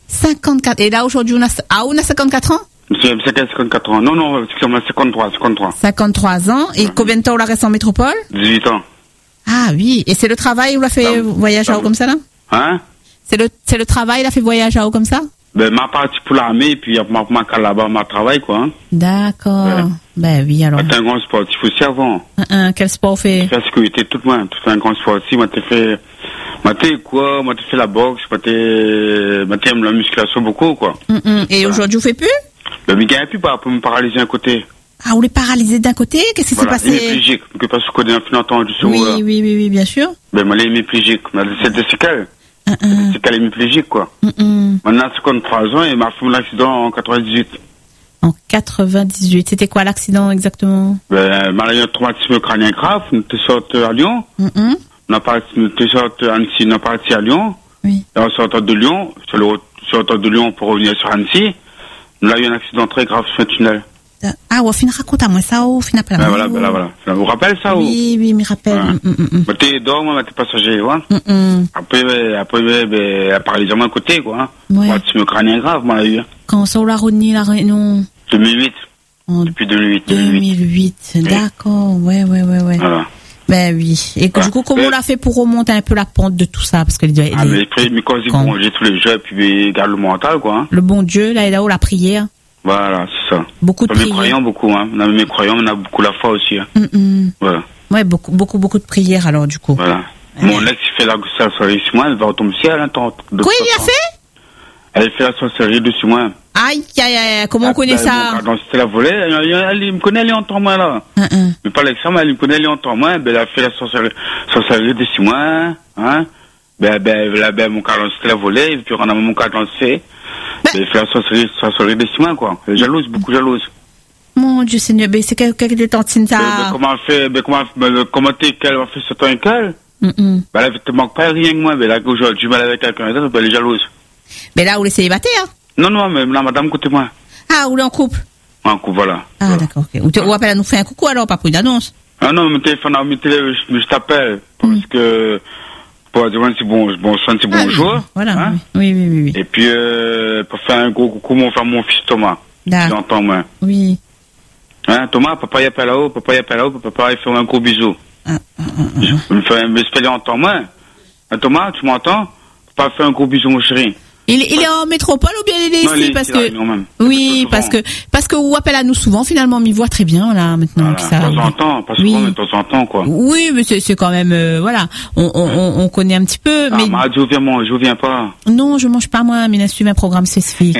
S1: cinquante-quatre. Et là, aujourd'hui, on a, ah, on a cinquante-quatre ans?
S5: C'est cinquante-quatre ans. Non, non, excusez-moi, cinquante-trois, cinquante-trois.
S1: cinquante-trois ans. Et combien de temps on l'a resté en métropole?
S5: dix-huit ans.
S1: Ah oui. Et c'est le travail où on l'a fait
S5: Ah,
S1: voyage à haut comme ça, là?
S5: Hein?
S1: C'est le, c'est le travail, il a fait voyage à haut comme ça?
S5: Ben, ma partie pour l'armée, puis ma, ma, ma là-bas, ma travail, quoi. Hein.
S1: D'accord.
S5: Ouais.
S1: Ben oui, alors.
S5: T'es un grand sportif aussi avant.
S1: Un, un, quel sport fait?
S5: Fait la sécurité, tout le monde. Tu fais un grand sportif. Moi, t'ai fait, moi, t'es quoi? Moi, t'ai fait la boxe. Moi, t'es, moi, t'aimes la musculation beaucoup, quoi.
S1: Mm -mm. Et voilà. Aujourd'hui, vous faites plus?
S5: Ben, mais il gagne plus, pas, pour me paralyser un côté.
S1: Ah, vous les paralysé d'un côté? Qu'est-ce qui
S5: Voilà.
S1: s'est passé?
S5: Hémiplégique. Que parce que connais un peu entendu sur,
S1: Oui,
S5: là.
S1: oui, oui, oui, bien sûr.
S5: Ben, moi, les hémiplégiques. C'est des séquelles.
S1: Mm -mm.
S5: C'est qu'elle est hémiplégique, quoi.
S1: Mm -mm.
S5: Maintenant, c'est cinquante-trois ans et m'a fait un accident en quatre-vingt-dix-huit.
S1: En quatre-vingt-dix-huit. C'était quoi l'accident exactement?
S5: Ben, mal eu un traumatisme crânien grave. On était sorti à Lyon.
S1: Mm -mm.
S5: On a parti, on était sorti à Annecy, on a parti à Lyon.
S1: Oui.
S5: Et en sortant de Lyon, sur le sortant de Lyon pour revenir sur Annecy, on a eu un accident très grave sur un tunnel.
S1: Ah, ouais, fin raconte à moi ça, ou fin appelle à
S5: Ben
S1: moi.
S5: voilà, ben là, voilà. Vous vous rappelez ça ou?
S1: Oui, oui, me rappelle.
S5: Voilà.
S1: Mm -mm.
S5: Ben, t'es dehors, moi, t'es passager, ouais.
S1: Mm -mm.
S5: Après, ben, après, ben, ben, elle paralysé à mon côté, quoi. Hein.
S1: Ouais.
S5: Traumatisme crânien grave, moi, eu.
S1: Quand ça, on l'a renié, la réunion?
S5: deux mille huit.
S1: En
S5: Depuis deux mille huit.
S1: deux mille huit. D'accord, ouais, ouais, ouais, ouais.
S5: Voilà.
S1: Ben oui. Et que,
S5: Voilà.
S1: du coup, comment
S5: Mais-
S1: on l'a fait pour remonter un peu la pente de tout ça? Parce que les,
S5: Ah,
S1: les-
S5: mais après, mais quand je dis
S1: quand-
S5: bon, j'ai tous les jeux, et puis, ben, garde le mental, quoi. Hein.
S1: le bon Dieu, là et là-haut, la prière.
S5: Voilà, c'est ça.
S1: Beaucoup de
S5: Pas mes
S1: prières.
S5: croyants, beaucoup, hein. On a mes croyants, on a beaucoup la foi aussi, hein.
S1: Mm -mm.
S5: Voilà.
S1: Ouais, beaucoup, beaucoup, beaucoup de prières, alors, du coup.
S5: Voilà. Mon ex, il fait la sorcellerie sur moi, elle va retomber au ciel, hein, tant- de
S1: Quoi,
S5: toute
S1: il a
S5: façon.
S1: fait?
S5: Elle fait la sorcellerie dessus moi.
S1: Aïe, aïe, aïe, comment on connaît ça?
S5: Donc, c'était la volée, elle, elle, elle me connaît, elle est en temps, moi, là.
S1: Mm -mm.
S5: Mais pas l'examen, elle me connaît, elle est en temps, moi, ben, elle a fait la sorcellerie, sorcellerie dessus moi, hein. Ben, ben, là, ben, mon cadran, c'était la volée, et puis on a mon cadran, c'est, ben, elle fait la sorcellerie, sorcellerie dessus moi, quoi. Elle est jalouse, beaucoup jalouse.
S1: Mon Dieu Seigneur, ben c'est quel quel tantine
S5: Ben, ben,
S1: ça?
S5: comment elle fait, ben, comment, ben, comment t'es qu'elle a fait ce temps qu'elle?
S1: Mm -mm.
S5: Ben, elle te manque pas rien que moi, ben, là, aujourd'hui, je mal avec quelqu'un d'autre, ben, elle est jalouse.
S1: Ben là, vous les célibataires?
S5: Non, non, mais là, madame, écoutez-moi.
S1: Ah, vous les en couple?
S5: Un coup, voilà.
S1: Ah,
S5: Voilà.
S1: d'accord, ok. Ou, te- ou appelle à nous faire un coucou alors, pas pour une annonce.
S5: Ah non, mon téléphone, mon téléphone, je, je t'appelle, parce
S1: Mm.
S5: que, pour dire un petit bon, bon, un petit
S1: Ah,
S5: bonjour.
S1: oui. Voilà,
S5: hein.
S1: oui, oui, oui, oui.
S5: Et puis, euh, pour faire un gros coucou, mon frère, mon fils Thomas.
S1: D'accord.
S5: J'entends, moi.
S1: Oui.
S5: Hein, Thomas, papa, il appelle là-haut, papa, il appelle là-haut, papa, il fait un gros bisou.
S1: Ah, ah, ah, ah.
S5: Je me fais un espèce d'entendre, moi. Hein, Thomas, tu m'entends? Papa, fait un gros bisou, mon chéri.
S1: Il, il est en métropole ou bien il est
S5: Non, il
S1: ici
S5: est
S1: parce
S5: ici, là,
S1: que
S5: non, même.
S1: oui
S5: Souvent.
S1: parce que parce que vous appelez à nous souvent finalement m'y voit très bien là maintenant
S5: Voilà,
S1: que ça
S5: de temps en temps, pas
S1: Oui.
S5: souvent, mais de temps en temps, quoi.
S1: oui mais c'est c'est quand même euh, voilà on, on on on connaît un petit peu
S5: Ah,
S1: mais
S5: mais je viens, moi, je viens pas.
S1: non je mange pas moi mais je suis un programme spécifique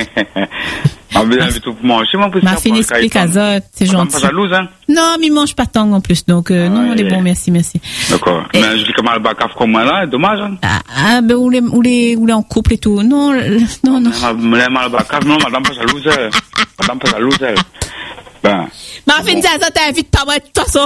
S5: Ah, mais là, tout pour manger, moi,
S1: m'a fait une explique à Zot c'est gentil
S5: Pas jalouse, hein?
S1: non mais il mange pas tant en plus donc euh,
S5: Ah,
S1: non
S5: ouais.
S1: il est bon merci merci
S5: D'accord.
S1: Et-
S5: Mais je dis comment le bacaf comme moi là, dommage, hein?
S1: ah, ah ben ou les ou les ou les en couple et tout non le- non non
S5: Me l'a mal bacaf, non, madame pas jalouse, elle. Madame pas jalouse, elle. Ben.
S1: m'a fait une Zot t'invite pas moi de toute façon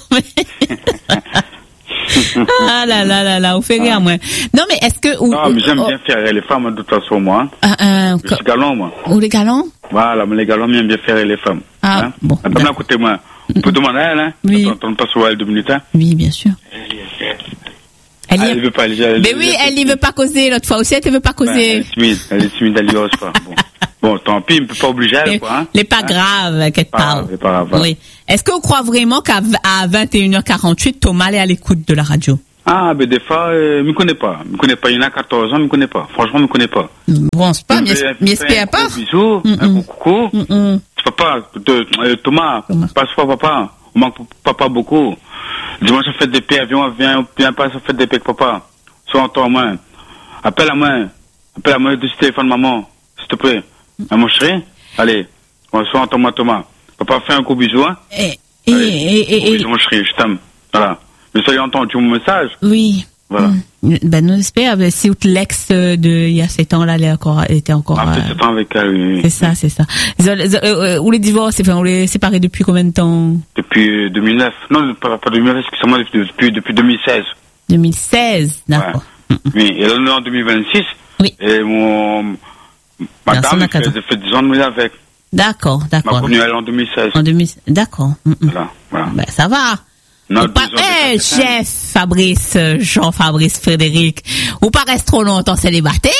S1: ah là là là là, vous faites rire, moi. Non, mais est-ce que... Ou,
S5: Non, mais j'aime
S1: ou-
S5: bien faire les femmes, de toute façon, moi. hein.
S1: Ah, ah,
S5: Je suis galant, moi.
S1: ou les galants?
S5: Voilà, mais les galants, j'aime bien faire les femmes.
S1: Ah,
S5: hein?
S1: bon,
S5: Madame, là, écoutez-moi. On peut demander à elle, hein?
S1: Oui.
S5: Attends, on passe sur elle deux minutes, hein?
S1: Oui, bien sûr. Elle,
S5: Ah,
S1: y...
S5: elle veut pas, elle, elle,
S1: Mais oui, elle n'y veut pas causer l'autre fois aussi, elle ne veut pas
S5: Ben, elle
S1: causer.
S5: est timide, elle est timide, elle y ose pas. Bon. Bon, tant pis, on peut pas obliger elle, quoi, hein?
S1: Les pas grave, qu'elle
S5: Pas
S1: parle.
S5: grave, c'est pas grave, voilà.
S1: Oui. Est-ce que vous croyez vraiment qu'à à vingt et une heures quarante-huit, Thomas est à l'écoute de la radio?
S5: Ah, mais des fois, euh, me connaît pas. Me connaît pas. Il y en a quatorze ans, me connaît pas. Franchement, me connaît pas.
S1: Bon, c'est pas,
S5: Il me fait-
S1: mais
S5: il me fait
S1: espère
S5: un
S1: pas.
S5: gros bisou,
S1: Mm,
S5: un
S1: mm.
S5: gros coucou.
S1: Mm, mm.
S5: Papa, de, euh, Thomas,
S1: Thomas.
S5: passe pas papa. On manque papa beaucoup. Dimanche, ça fait des paix, viens, viens, viens pas, ça fait des paix avec papa. Sois en toi, moi. Appelle à moi. Appelle à moi de ce téléphone, maman. S'il te plaît. À mon chéri. Allez. On sois en toi, moi, Thomas. Papa, fais un gros bisou, hein.
S1: Et, et,
S5: Allez.
S1: et, et,
S5: Gros
S1: et-
S5: bisou, mon chéri, je t'aime. Voilà. Mais soyez entendu mon message.
S1: oui.
S5: Voilà.
S1: Mm. Ben, nous espérons, ben, si l'ex euh, de, il y a sept ans, là, elle est encore, elle était encore,
S5: Ah,
S1: euh,
S5: c'est pas avec elle, oui, oui.
S1: c'est ça, c'est ça. Ils ont- ils ont- euh, euh, ou les divorces, enfin, ou les séparés depuis combien de temps?
S5: Depuis deux mille neuf. Non, pas, pas deux mille neuf, excusez-moi, depuis, depuis, depuis deux mille seize.
S1: deux mille seize, d'accord.
S5: Oui, et là, on est en deux mille vingt-six.
S1: Oui.
S5: Et mon, ma
S1: Personne
S5: dame,
S1: n'a
S5: elle fait,
S1: cadeau.
S5: elle fait dix ans de mariage avec.
S1: D'accord,
S5: M'a
S1: d'accord.
S5: connu elle en deux mille seize.
S1: En deux mille, d'accord. Mm, mm.
S5: Voilà, voilà.
S1: Ben, ça va.
S5: Non,
S1: Ou pas,
S5: deux ans de
S1: eh,
S5: quatre-vingts.
S1: chef Fabrice, euh, Jean-Fabrice Frédéric, ou pas reste trop longtemps célibataire?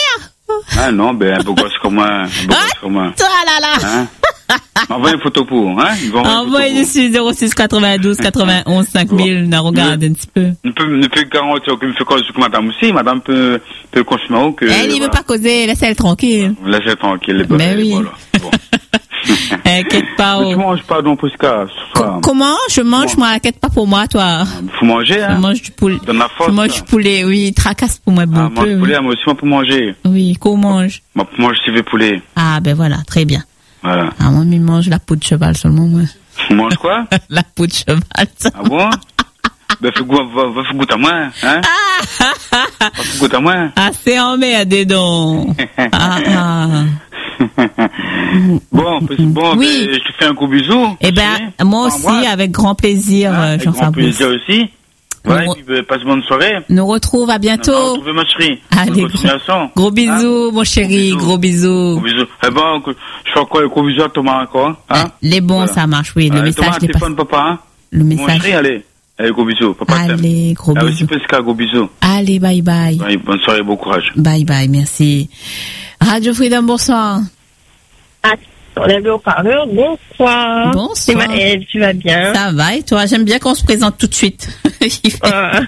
S5: Ah non, ben, un beau gosse comme moi. Un beau
S1: Ah,
S5: gosse comme moi.
S1: toi là là.
S5: Hein? Envoyez une photo pour, hein? Ils vont
S1: Envoyez dessus zéro six quatre-vingt-douze quatre-vingt-onze cinq mille. On regarde un petit peu.
S5: Ne peut, ne peut garantir que me fait cause que madame aussi. Madame peut, peut confirmer que.
S1: Elle, il veut pas causer, laissez-elle tranquille.
S5: Laissez tranquille, les bonnes.
S1: Mais oui.
S5: Voilà. Bon.
S1: Inquiète pas.
S5: Mais tu manges pas, donc, Prisca, ce soir.
S1: Comment? Je mange, moi, inquiète pas pour moi, toi.
S5: Faut manger, hein?
S1: Je mange du poulet.
S5: Donne la force.
S1: Je mange du poulet, oui. Tracasse pour moi, bon
S5: Ah, mange
S1: peu.
S5: poulet, moi aussi, moi, pour manger.
S1: Oui, qu'on mange.
S5: Moi, pour manger, c'est poulet.
S1: Ah, ben voilà, très bien.
S5: Voilà.
S1: Ah, moi, je mange la peau de cheval seulement, moi.
S5: Tu manges quoi?
S1: La peau de cheval.
S5: Ah bon? Ben, fais goût, va, va, fais goût à moi, hein? Va, fais goût à moi.
S1: Ah, c'est emmerdé donc. Ah, ah.
S5: Bon, bon,
S1: Oui.
S5: ben, je te fais un gros bisou.
S1: Eh ben, moi aussi, avec grand plaisir,
S5: Hein,
S1: euh,
S5: avec grand
S1: Jean-Fabrice.
S5: plaisir aussi. Ouais,
S1: Nous-
S5: et puis, ben, passe bonne soirée.
S1: Nous retrouve à
S5: On
S1: bientôt.
S5: retrouve ma chérie.
S1: Allez,
S5: Bonne
S1: gros,
S5: continuation.
S1: gros bisous, mon chéri,
S5: Gros
S1: gros bisous.
S5: Gros bisous. Eh ben, je fais encore un gros bisou à Thomas encore, hein?
S1: Les bons,
S5: Voilà.
S1: ça marche, oui. Le
S5: Euh,
S1: message,
S5: Thomas,
S1: je l'ai pas.
S5: téléphone, papa, hein?
S1: Le
S5: Mon
S1: message.
S5: chéri, allez. Allez, gros bisous. Papa, t'aime.
S1: Allez, gros
S5: Ah, aussi,
S1: bisous.
S5: Prisca, gros bisous.
S1: Allez, bye bye.
S5: Ouais, bonne soirée, bon courage.
S1: Bye bye, merci. Radio Freedom, bonsoir.
S6: Ah, on est le haut-parleur. Bonsoir.
S1: Bonsoir.
S6: C'est Maëlle, tu vas bien?
S1: Ça va et toi? J'aime bien qu'on se présente tout de suite.
S6: Ah.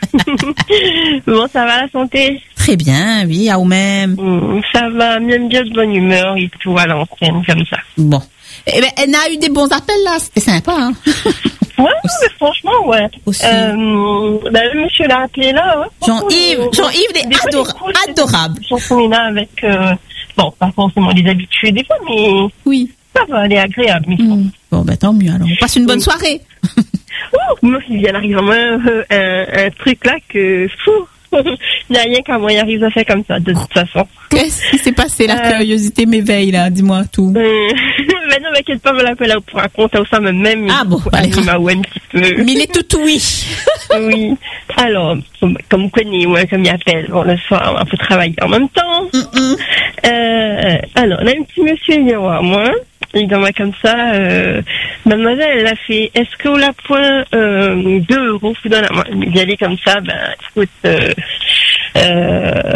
S6: Bon, ça va la santé?
S1: Très bien, oui, à vous-même.
S6: Mm, ça va, même bien de bonne humeur et tout à l'antenne, comme ça.
S1: Bon. Eh ben, elle a eu des bons appels là, c'était sympa, hein.
S6: Ouais, mais franchement, ouais.
S1: Aussi.
S6: Euh, bah, le monsieur l'a appelé là, ouais.
S1: Jean-Yves,
S6: Franchement,
S1: Jean-Yves, il est
S6: des fois,
S1: adora-
S6: cool,
S1: adorable.
S6: Cette chanson là avec, euh, bon, pas forcément les habitués des fois, mais
S1: Oui.
S6: ça va, elle est agréable, mais
S1: Mm. Bon, ben tant mieux alors. On passe une bonne
S6: Oui.
S1: soirée.
S6: oh, moi, il vient d'arriver vraiment euh, un, un truc là que, fou. Il n'y a rien qu'à moi, il arrive à faire comme ça, de toute façon.
S1: Qu'est-ce qui s'est passé? La
S6: Euh.
S1: curiosité m'éveille là, dis-moi tout.
S6: Euh, mais non, m'inquiète pas, me l'appelle pour raconter ça même.
S1: Ah bon, allez.
S6: Il m'a ouais, un petit peu.
S1: Mais il est tout oui.
S6: Oui. Alors, comme, comme vous connaissez, ouais, comme il appelle, bon, le soir, on peut travailler en même temps.
S1: Mm-mm.
S6: Euh, alors, on a un petit monsieur, il vient voir moi. Il vient moi comme ça, euh, mademoiselle, elle a fait, est-ce que la point, euh, deux euros, vous donne à moi. Il y aller comme ça, ben, écoute, euh, euh,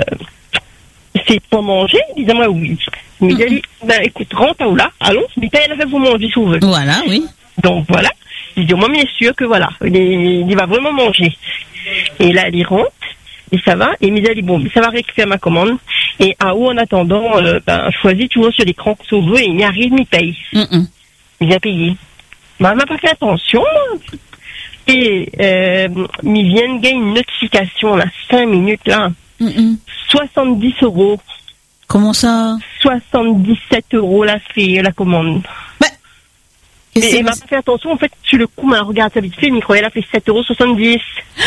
S6: c'est pour manger? Il dit moi oui. Il dit, ben, écoute, rentre à là, allons, mais paye la fait pour manger si vous voulez.
S1: Voilà, oui.
S6: Donc voilà. Il dit, moi, bien sûr que voilà, il, est- il va vraiment manger. Et là, il rentre, et ça va. Et il me dit, bon, ça va récupérer ma commande. Et à haut, en attendant, euh, ben, choisis toujours sur l'écran que tu veux, et il y arrive, il paye.
S1: Mm-mm.
S6: Il vient payer. Ben, elle m'a pas fait attention, là. Et, euh, il vient de gagner une notification, là, cinq minutes, là.
S1: Mm-mm.
S6: soixante-dix euros.
S1: Comment ça?
S6: soixante-dix-sept euros, là, c'est la commande.
S1: Ben,
S6: Et
S1: c'est-
S6: elle m'a pas fait attention, en fait, sur le coup, elle regarde ça vite fait, le micro, elle a fait sept euros soixante-dix.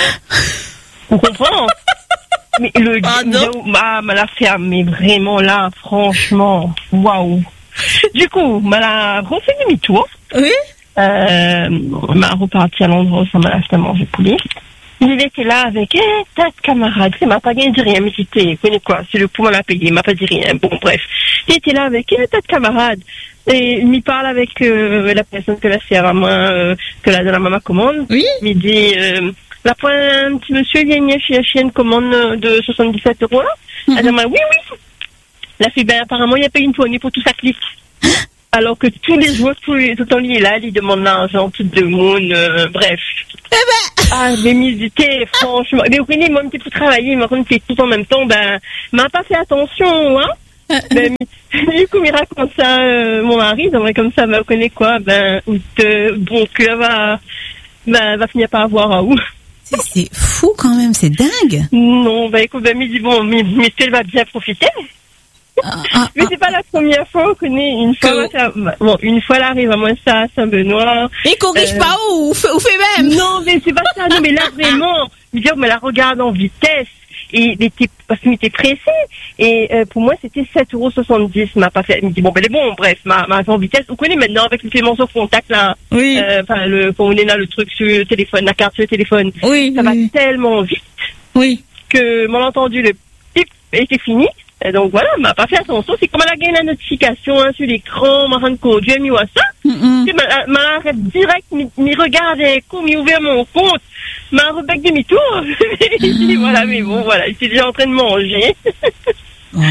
S6: On comprend? Mais le
S1: Ah, non.
S6: ah, m'a la fait, mais vraiment là, franchement, waouh. Du coup, m'a la refait demi-tour.
S1: Oui?
S6: Euh, m'a reparti à l'endroit où ça m'a fait manger poulet. Il était là avec un tas de camarades. Il m'a pas gagné de rien, mais c'était, connais quoi, c'est le coup, m'a l'a payé, il m'a pas dit rien. Bon, bref. Il était là avec un tas de camarades. Et il m'y parle avec euh, la personne que la sert à moi, euh, que la, de la maman commande.
S1: Oui?
S6: Il dit, euh, la point, un petit monsieur vient chez chez une commande de soixante-dix-sept euros là. Elle dit, oui, oui. La fille, ben, apparemment, il a payé une poignée pour tout ça clique. Alors que tous les jours, tout, les, tout le temps, il est là, il demande l'argent, tout le monde, euh, bref.
S1: Eh ben,
S6: Ah, mais m'hésiter, franchement. Mais vous connaissez, moi, un petit peu travailler, mais quand fait tout en même temps, ben, m'a pas fait attention, hein. Ben, du coup, il raconte ça, euh, mon mari, donc, comme ça, ben, vous connaissez quoi, ben, de, bon, que va, ben, va finir par avoir à où.
S1: c'est- c'est fou quand même, c'est dingue.
S6: Non, ben, écoute, ben, il dit, bon, mais, mais elle va bien profiter.
S1: Ah, ah,
S6: Mais c'est pas la première fois, on connaît, une fois,
S1: Que-
S6: moi, ça, bon, une fois, elle arrive à moi, ça, à Saint-Benoît.
S1: Il corrige
S6: Euh,
S1: pas où, ou fait, ou fait même.
S6: Non, mais c'est pas ça, non, mais là, vraiment, je veux dire, mais la regarde en vitesse. Et il était, parce qu'il était pressé. Et euh, pour moi, c'était sept euros soixante-dix. M'a pas fait. Il me dit, bon, ben, elle est bon, bref, m'a, m'a fait en vitesse. Vous connaissez maintenant, avec le paiement sur contact, là.
S1: Oui.
S6: euh, Enfin, le, quand on est là, le truc sur le téléphone, la carte sur le téléphone.
S1: Oui,
S6: Ça va
S1: oui,
S6: tellement vite
S1: oui.
S6: que, mon entendu, le pip était fini. Et donc voilà, m'a pas fait attention. C'est comme elle a gagné la notification hein, sur l'écran, m'a rendu compte, j'ai mis ça.
S1: Mm-mm.
S6: Puis m'a m'a arrête direct, m'y regarde un coup, m'y ouvert mon compte, m'a rebec demi-tour. Et puis voilà, mais bon, voilà, il était déjà en train de manger.
S1: Ouais.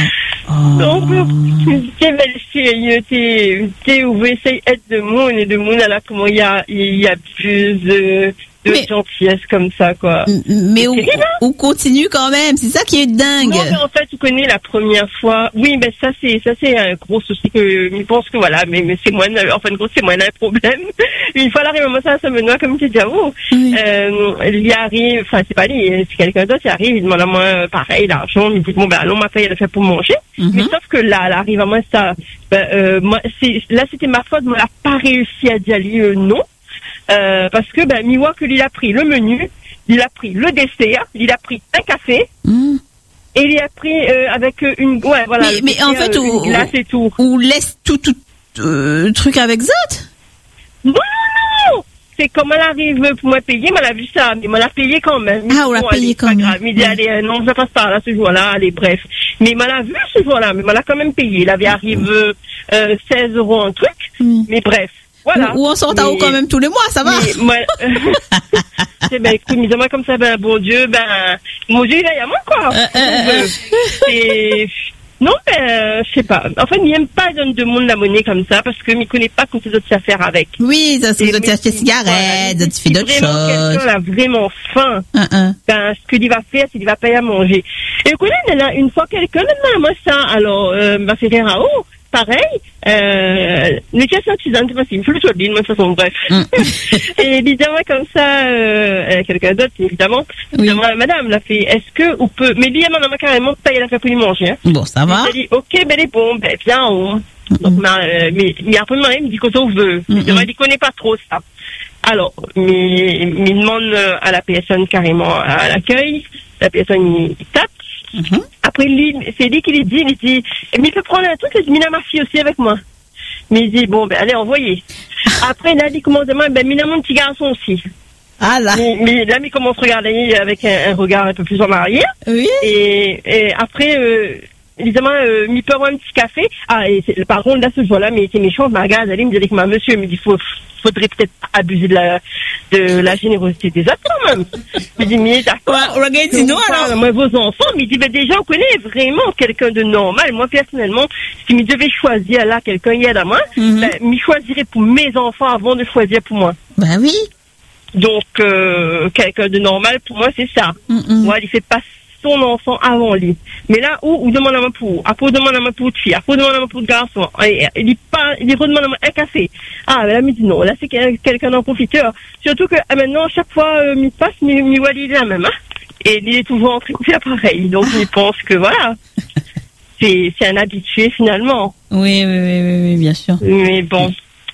S1: Oh.
S6: Donc, t'es belle fille, t'es, t'es où vous essayez d'être de monde et de monde, là, comment il y a, il y a plus de, de
S1: Mais-
S6: gentillesse comme ça, quoi.
S1: Mais on,
S6: C'est terrible,
S1: on continue quand même, c'est ça qui est dingue.
S6: Non, mais en fait, tu connais la première fois. Oui, mais ça, c'est, ça, c'est un gros souci que, je pense que voilà, mais, mais c'est moi, en fin de compte, c'est moi, un problème. Une fois, l'arrivée, moi, ça, ça me noie, comme tu dis, oh.
S1: Oui.
S6: Euh, il y arrive, enfin, c'est pas lui, c'est quelqu'un d'autre, il arrive, il demande à moi, euh, pareil, l'argent, il me dit, bon, ben, allons, ma fille, elle a fait pour manger.
S1: Mhm.
S6: Mais sauf que là, elle arrive à moi, ça, ben, euh, moi, c'est, là, c'était ma faute, moi, elle a pas réussi à dire euh, non. Euh, parce que, ben, mi voit que il a pris le menu, il a pris le dessert, il a pris un café,
S1: Mmh.
S6: et il a pris euh, avec euh, une, ouais, voilà.
S1: Mais-
S6: le
S1: mais en
S6: dessert,
S1: fait,
S6: euh,
S1: au-
S6: une glace et tout.
S1: Ou laisse tout, tout euh, truc avec Zot.
S6: Non, non, non. C'est comme elle arrive pour me payer, mais elle a vu ça, mais elle a payé quand même.
S1: Ah, on l'a
S6: Bon,
S1: payé
S6: allez,
S1: quand
S6: pas
S1: même.
S6: grave. Il dit,
S1: Ouais.
S6: allez, euh, non, je passe par là ce jour-là, allez, bref. Mais elle a vu ce jour-là, mais elle a quand même payé. Il avait arrivé euh, seize euros un truc,
S1: Mm.
S6: mais bref. Voilà.
S1: Ou, ou on sort à haut
S6: Mais-
S1: quand même tous les mois, ça va.
S6: Mais moi, c'est ben écoute, mis à moi comme ça, ben bon Dieu, ben mon Dieu il est à moi quoi.
S1: Euh, euh, euh.
S6: C'est non ben je sais pas. En fait, il n'aime pas donner de monde la monnaie comme ça parce que il connaît pas comment c'est d'autres affaires avec.
S1: Oui, ça se
S6: Et
S1: fait
S6: mais
S1: acheter
S6: si-
S1: cigarettes,
S6: voilà,
S1: tu fais
S6: si
S1: d'autres
S6: vraiment
S1: choses.
S6: quelqu'un a vraiment faim,
S1: Un, un.
S6: ben ce qu'il va faire, c'est qu'il va payer à manger. Et écoutez, là, une fois quelqu'un a moi ça, alors euh, m'a fait rire à haut. Pareil, euh, les questions artisanes, c'est facile, je le choix de de toute façon, bref.
S1: Mm.
S6: Et évidemment, comme ça, euh, euh, quelqu'un d'autre, évidemment,
S1: Oui.
S6: moi, madame l'a fait, est-ce que, on peut, mais lui, elle m'a carrément payé la fait pour lui manger, hein.
S1: Bon, ça va.
S6: Il a dit, ok, ben, les bons, ben, viens, on. Donc, ma- euh, mais, mais après, il me dit qu'on on veut.
S1: Mm,
S6: Il
S1: mm.
S6: ne connaît pas trop ça. Alors, mais, mais il demande euh, à la personne carrément à l'accueil, la personne, il, il tape.
S1: Mhm.
S6: Après, lui, c'est lui qui lui dit, il dit, mais il peut prendre un truc, il dit, Mina, ma fille aussi avec moi. Mais il dit, bon, ben, allez, envoyez. Après, là, il commence à dire, ben, Mina, mon petit garçon aussi.
S1: Ah là.
S6: Mais, mais là, il commence à regarder avec un, un regard un peu plus en arrière.
S1: Oui.
S6: Et, et après, euh, évidemment, euh, il peut avoir un petit café. Ah, et c'est- par contre, là, ce jour-là, mais c'est méchant, ma regarde, elle me dit, ma monsieur, il me dit, faut, faudrait peut-être abuser de la, de la générosité des autres, quand même. Je me dis, mais d'accord.
S1: Ouais, le gars dit non, alors.
S6: Moi, vos enfants, mais il dit, ben, déjà, on connaît vraiment quelqu'un de normal. Moi, personnellement, si je devais choisir là quelqu'un hier à moi,
S1: Mhm.
S6: ben, je choisirais pour mes enfants avant de choisir pour moi.
S1: Bah oui.
S6: Donc, euh, quelqu'un de normal, pour moi, c'est ça.
S1: Mm, mm.
S6: Moi, il fait pas son enfant avant lui. Mais là où, où demande à moi pour, après, on demande à moi pour de fille, après, on demande à moi pour de garçon. Et, il dit pas, il redemande à moi un café. Ah, mais là, il me dit non. Là, c'est quel- quelqu'un d'en profiteur. Surtout que, ah, maintenant, chaque fois, euh, il passe, mais, mais voilà, il est la même, hein. Et il est toujours en train de faire pareil. Donc, il pense que voilà. C'est, c'est un habitué, finalement.
S1: Oui, oui, oui, oui, oui, bien sûr.
S6: Mais bon.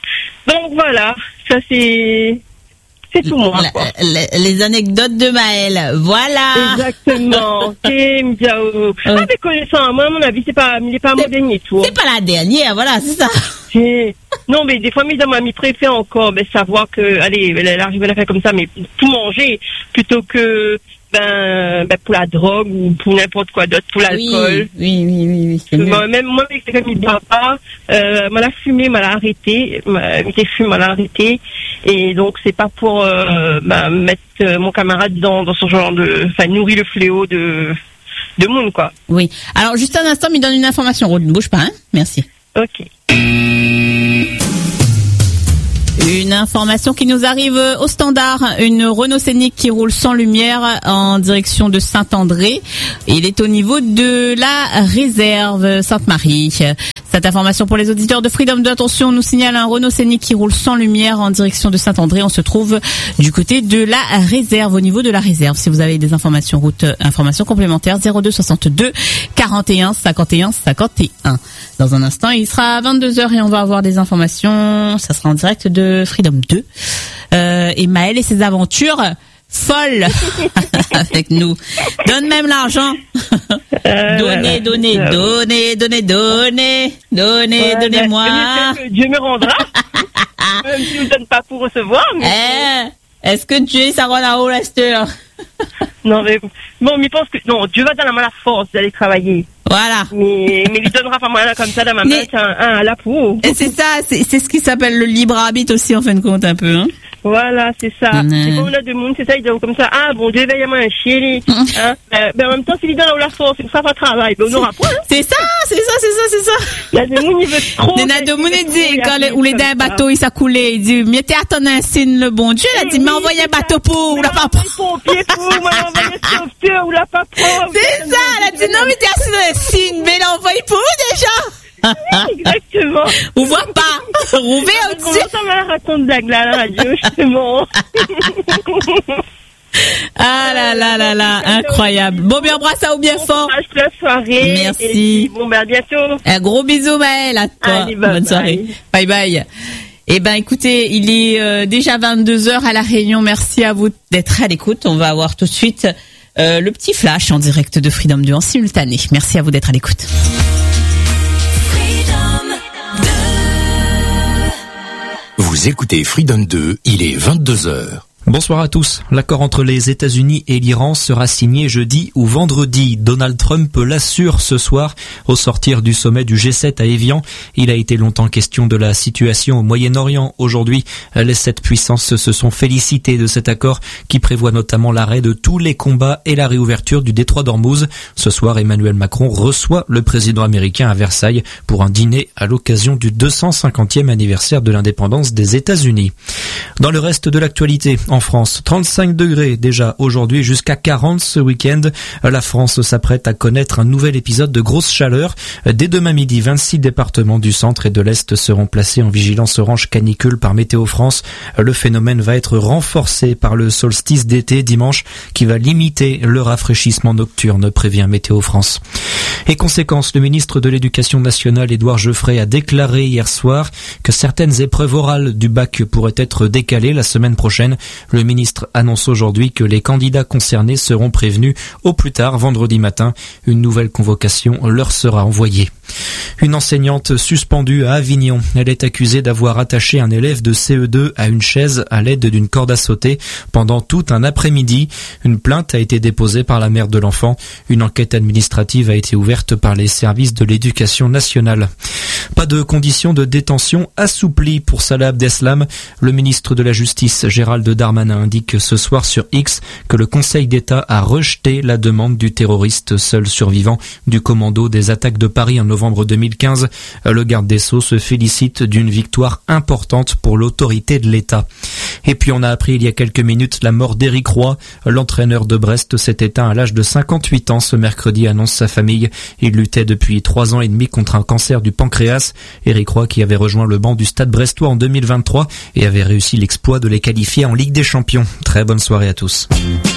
S6: Donc, voilà. Ça, c'est, c'est tout moi,
S1: La-
S6: quoi.
S1: la- les anecdotes de Maëlle. Voilà.
S6: Exactement. C'est Mdiao. Ah, mais connaissant, moi, à mon avis, c'est pas, il est pas mon dernier tour.
S1: C'est pas la dernière, voilà, c'est ça.
S6: C'est- Non, mais des fois, mes amis préfèrent encore, ben, savoir que, allez, elle arrive à la faire comme ça, mais tout manger, plutôt que, ben, ben, pour la drogue ou pour n'importe quoi d'autre, pour l'alcool.
S1: Oui, oui, oui, oui, oui, c'est mieux.
S6: Moi, même moi, avec quelqu'un qui ne boit pas, euh, m'a la fumée, m'a la arrêté, m'a été fumé, m'a la arrêté, et donc c'est pas pour euh, bah, mettre euh, mon camarade dans, dans ce genre de, enfin nourrir le fléau de de monde quoi.
S1: Oui. Alors, juste un instant, il donne une information. Rose, ne bouge pas, hein. Merci.
S6: Ok.
S1: Une information qui nous arrive au standard, une Renault Scénic qui roule sans lumière en direction de Saint-André. Il est au niveau de la réserve Sainte-Marie. Cette information pour les auditeurs de Freedom deux, attention, on nous signale un Renault Scénic qui roule sans lumière en direction de Saint-André. On se trouve du côté de la réserve, au niveau de la réserve. Si vous avez des informations route, informations complémentaires, zéro deux soixante-deux quarante et un cinquante et un cinquante et un. Dans un instant, il sera à vingt-deux heures et on va avoir des informations. Ça sera en direct de Freedom deux. Euh, et Maëlle et ses aventures folles avec nous. Donne même l'argent.
S6: Euh,
S1: Donnez, donnez,
S6: euh,
S1: donnez, donnez, donnez, donnez,
S6: ouais,
S1: donnez-moi.
S6: ben, Dieu, Dieu me rendra. Même si je ne donne pas pour recevoir. Mais
S1: Eh, est-ce que Dieu, ça rend là-haut, Lester?
S6: non, mais bon, mais je pense que non, Dieu va donner à la force d'aller travailler.
S1: Voilà.
S6: Mais mais il donnera pas moi là comme ça dans ma main,
S1: Mais-
S6: c'est un, un à la peau.
S1: Et c'est ça, c'est c'est ce qui s'appelle le libre arbitre aussi, en fin de compte, un peu, hein.
S6: Voilà, c'est ça.
S1: Mmh.
S6: C'est comme on a de monde, c'est ça, ils disent comme ça, ah bon, Dieu veille à moi un chien, hein. Ben, ben, en même temps, c'est évident là où la force, c'est que ça va travailler. Ben, on n'aura point, hein.
S1: C'est ça, c'est ça, c'est ça, c'est ça.
S6: Il y a des monde, ils veulent trop.
S1: Il y en a de monde, il dit, quand les, ou les d'un bateau, il s'est coulé, il dit, mettez à ton insigne le bon Dieu, il a dit, mais envoyez un bateau pour, ou la pas prendre.
S6: Pompier pour, moi, envoyez un sauveteur, ou la pas prendre.
S1: C'est ça, elle a dit, non, mettez à son insigne, mais l'envoyez pour vous déjà.
S6: Exactement.
S1: On voit pas. Rouvé au-dessus.
S6: Comment ça va raconter blague là, à la radio, justement.
S1: Ah là là là là, incroyable. Bon, bien, embrasse à ou bien fort.
S6: Bon courage pour la soirée.
S1: Merci.
S6: Et puis, bon, ben, à bientôt.
S1: Un gros bisou, Maëlle, à toi.
S6: Allez, bye
S1: bonne
S6: bye.
S1: soirée. Bye bye. Eh ben, écoutez, il est euh, déjà vingt-deux heures à La Réunion. Merci à vous d'être à l'écoute. On va avoir tout de suite euh, le petit flash en direct de Freedom deux en simultané. Merci à vous d'être à l'écoute.
S7: Vous écoutez Freedom deux, il est vingt-deux heures.
S8: Bonsoir à tous. L'accord entre les États-Unis et l'Iran sera signé jeudi ou vendredi. Donald Trump l'assure ce soir au sortir du sommet du G sept à Évian. Il a été longtemps question de la situation au Moyen-Orient. Aujourd'hui, les sept puissances se sont félicitées de cet accord qui prévoit notamment l'arrêt de tous les combats et la réouverture du détroit d'Ormuz. Ce soir, Emmanuel Macron reçoit le président américain à Versailles pour un dîner à l'occasion du deux cent cinquantième anniversaire de l'indépendance des États-Unis. Dans le reste de l'actualité, en France, trente-cinq degrés déjà aujourd'hui, jusqu'à quarante ce week-end. La France s'apprête à connaître un nouvel épisode de grosse chaleur. Dès demain midi, vingt-six départements du centre et de l'Est seront placés en vigilance orange canicule par Météo France. Le phénomène va être renforcé par le solstice d'été dimanche qui va limiter le rafraîchissement nocturne, prévient Météo France. Et conséquence, le ministre de l'Éducation nationale, Édouard Geoffrey, a déclaré hier soir que certaines épreuves orales du bac pourraient être décalées la semaine prochaine. Le ministre annonce aujourd'hui que les candidats concernés seront prévenus au plus tard vendredi matin. Une nouvelle convocation leur sera envoyée. Une enseignante suspendue à Avignon. Elle est accusée d'avoir attaché un élève de C E deux à une chaise à l'aide d'une corde à sauter pendant tout un après-midi. Une plainte a été déposée par la mère de l'enfant. Une enquête administrative a été ouverte par les services de l'éducation nationale. Pas de conditions de détention assouplies pour Salah Abdeslam. Le ministre de la Justice, Gérald Darmanin, indique ce soir sur X que le Conseil d'État a rejeté la demande du terroriste seul survivant du commando des attaques de Paris en novembre deux mille quinze. Le garde des Sceaux se félicite d'une victoire importante pour l'autorité de l'État. Et puis on a appris il y a quelques minutes la mort d'Éric Roy. L'entraîneur de Brest s'est éteint à l'âge de cinquante-huit ans ce mercredi, annonce sa famille. Il luttait depuis trois ans et demi contre un cancer du pancréas. Éric Roy qui avait rejoint le banc du Stade brestois en deux mille vingt-trois et avait réussi l'exploit de les qualifier en Ligue des Champions. Très bonne soirée à tous.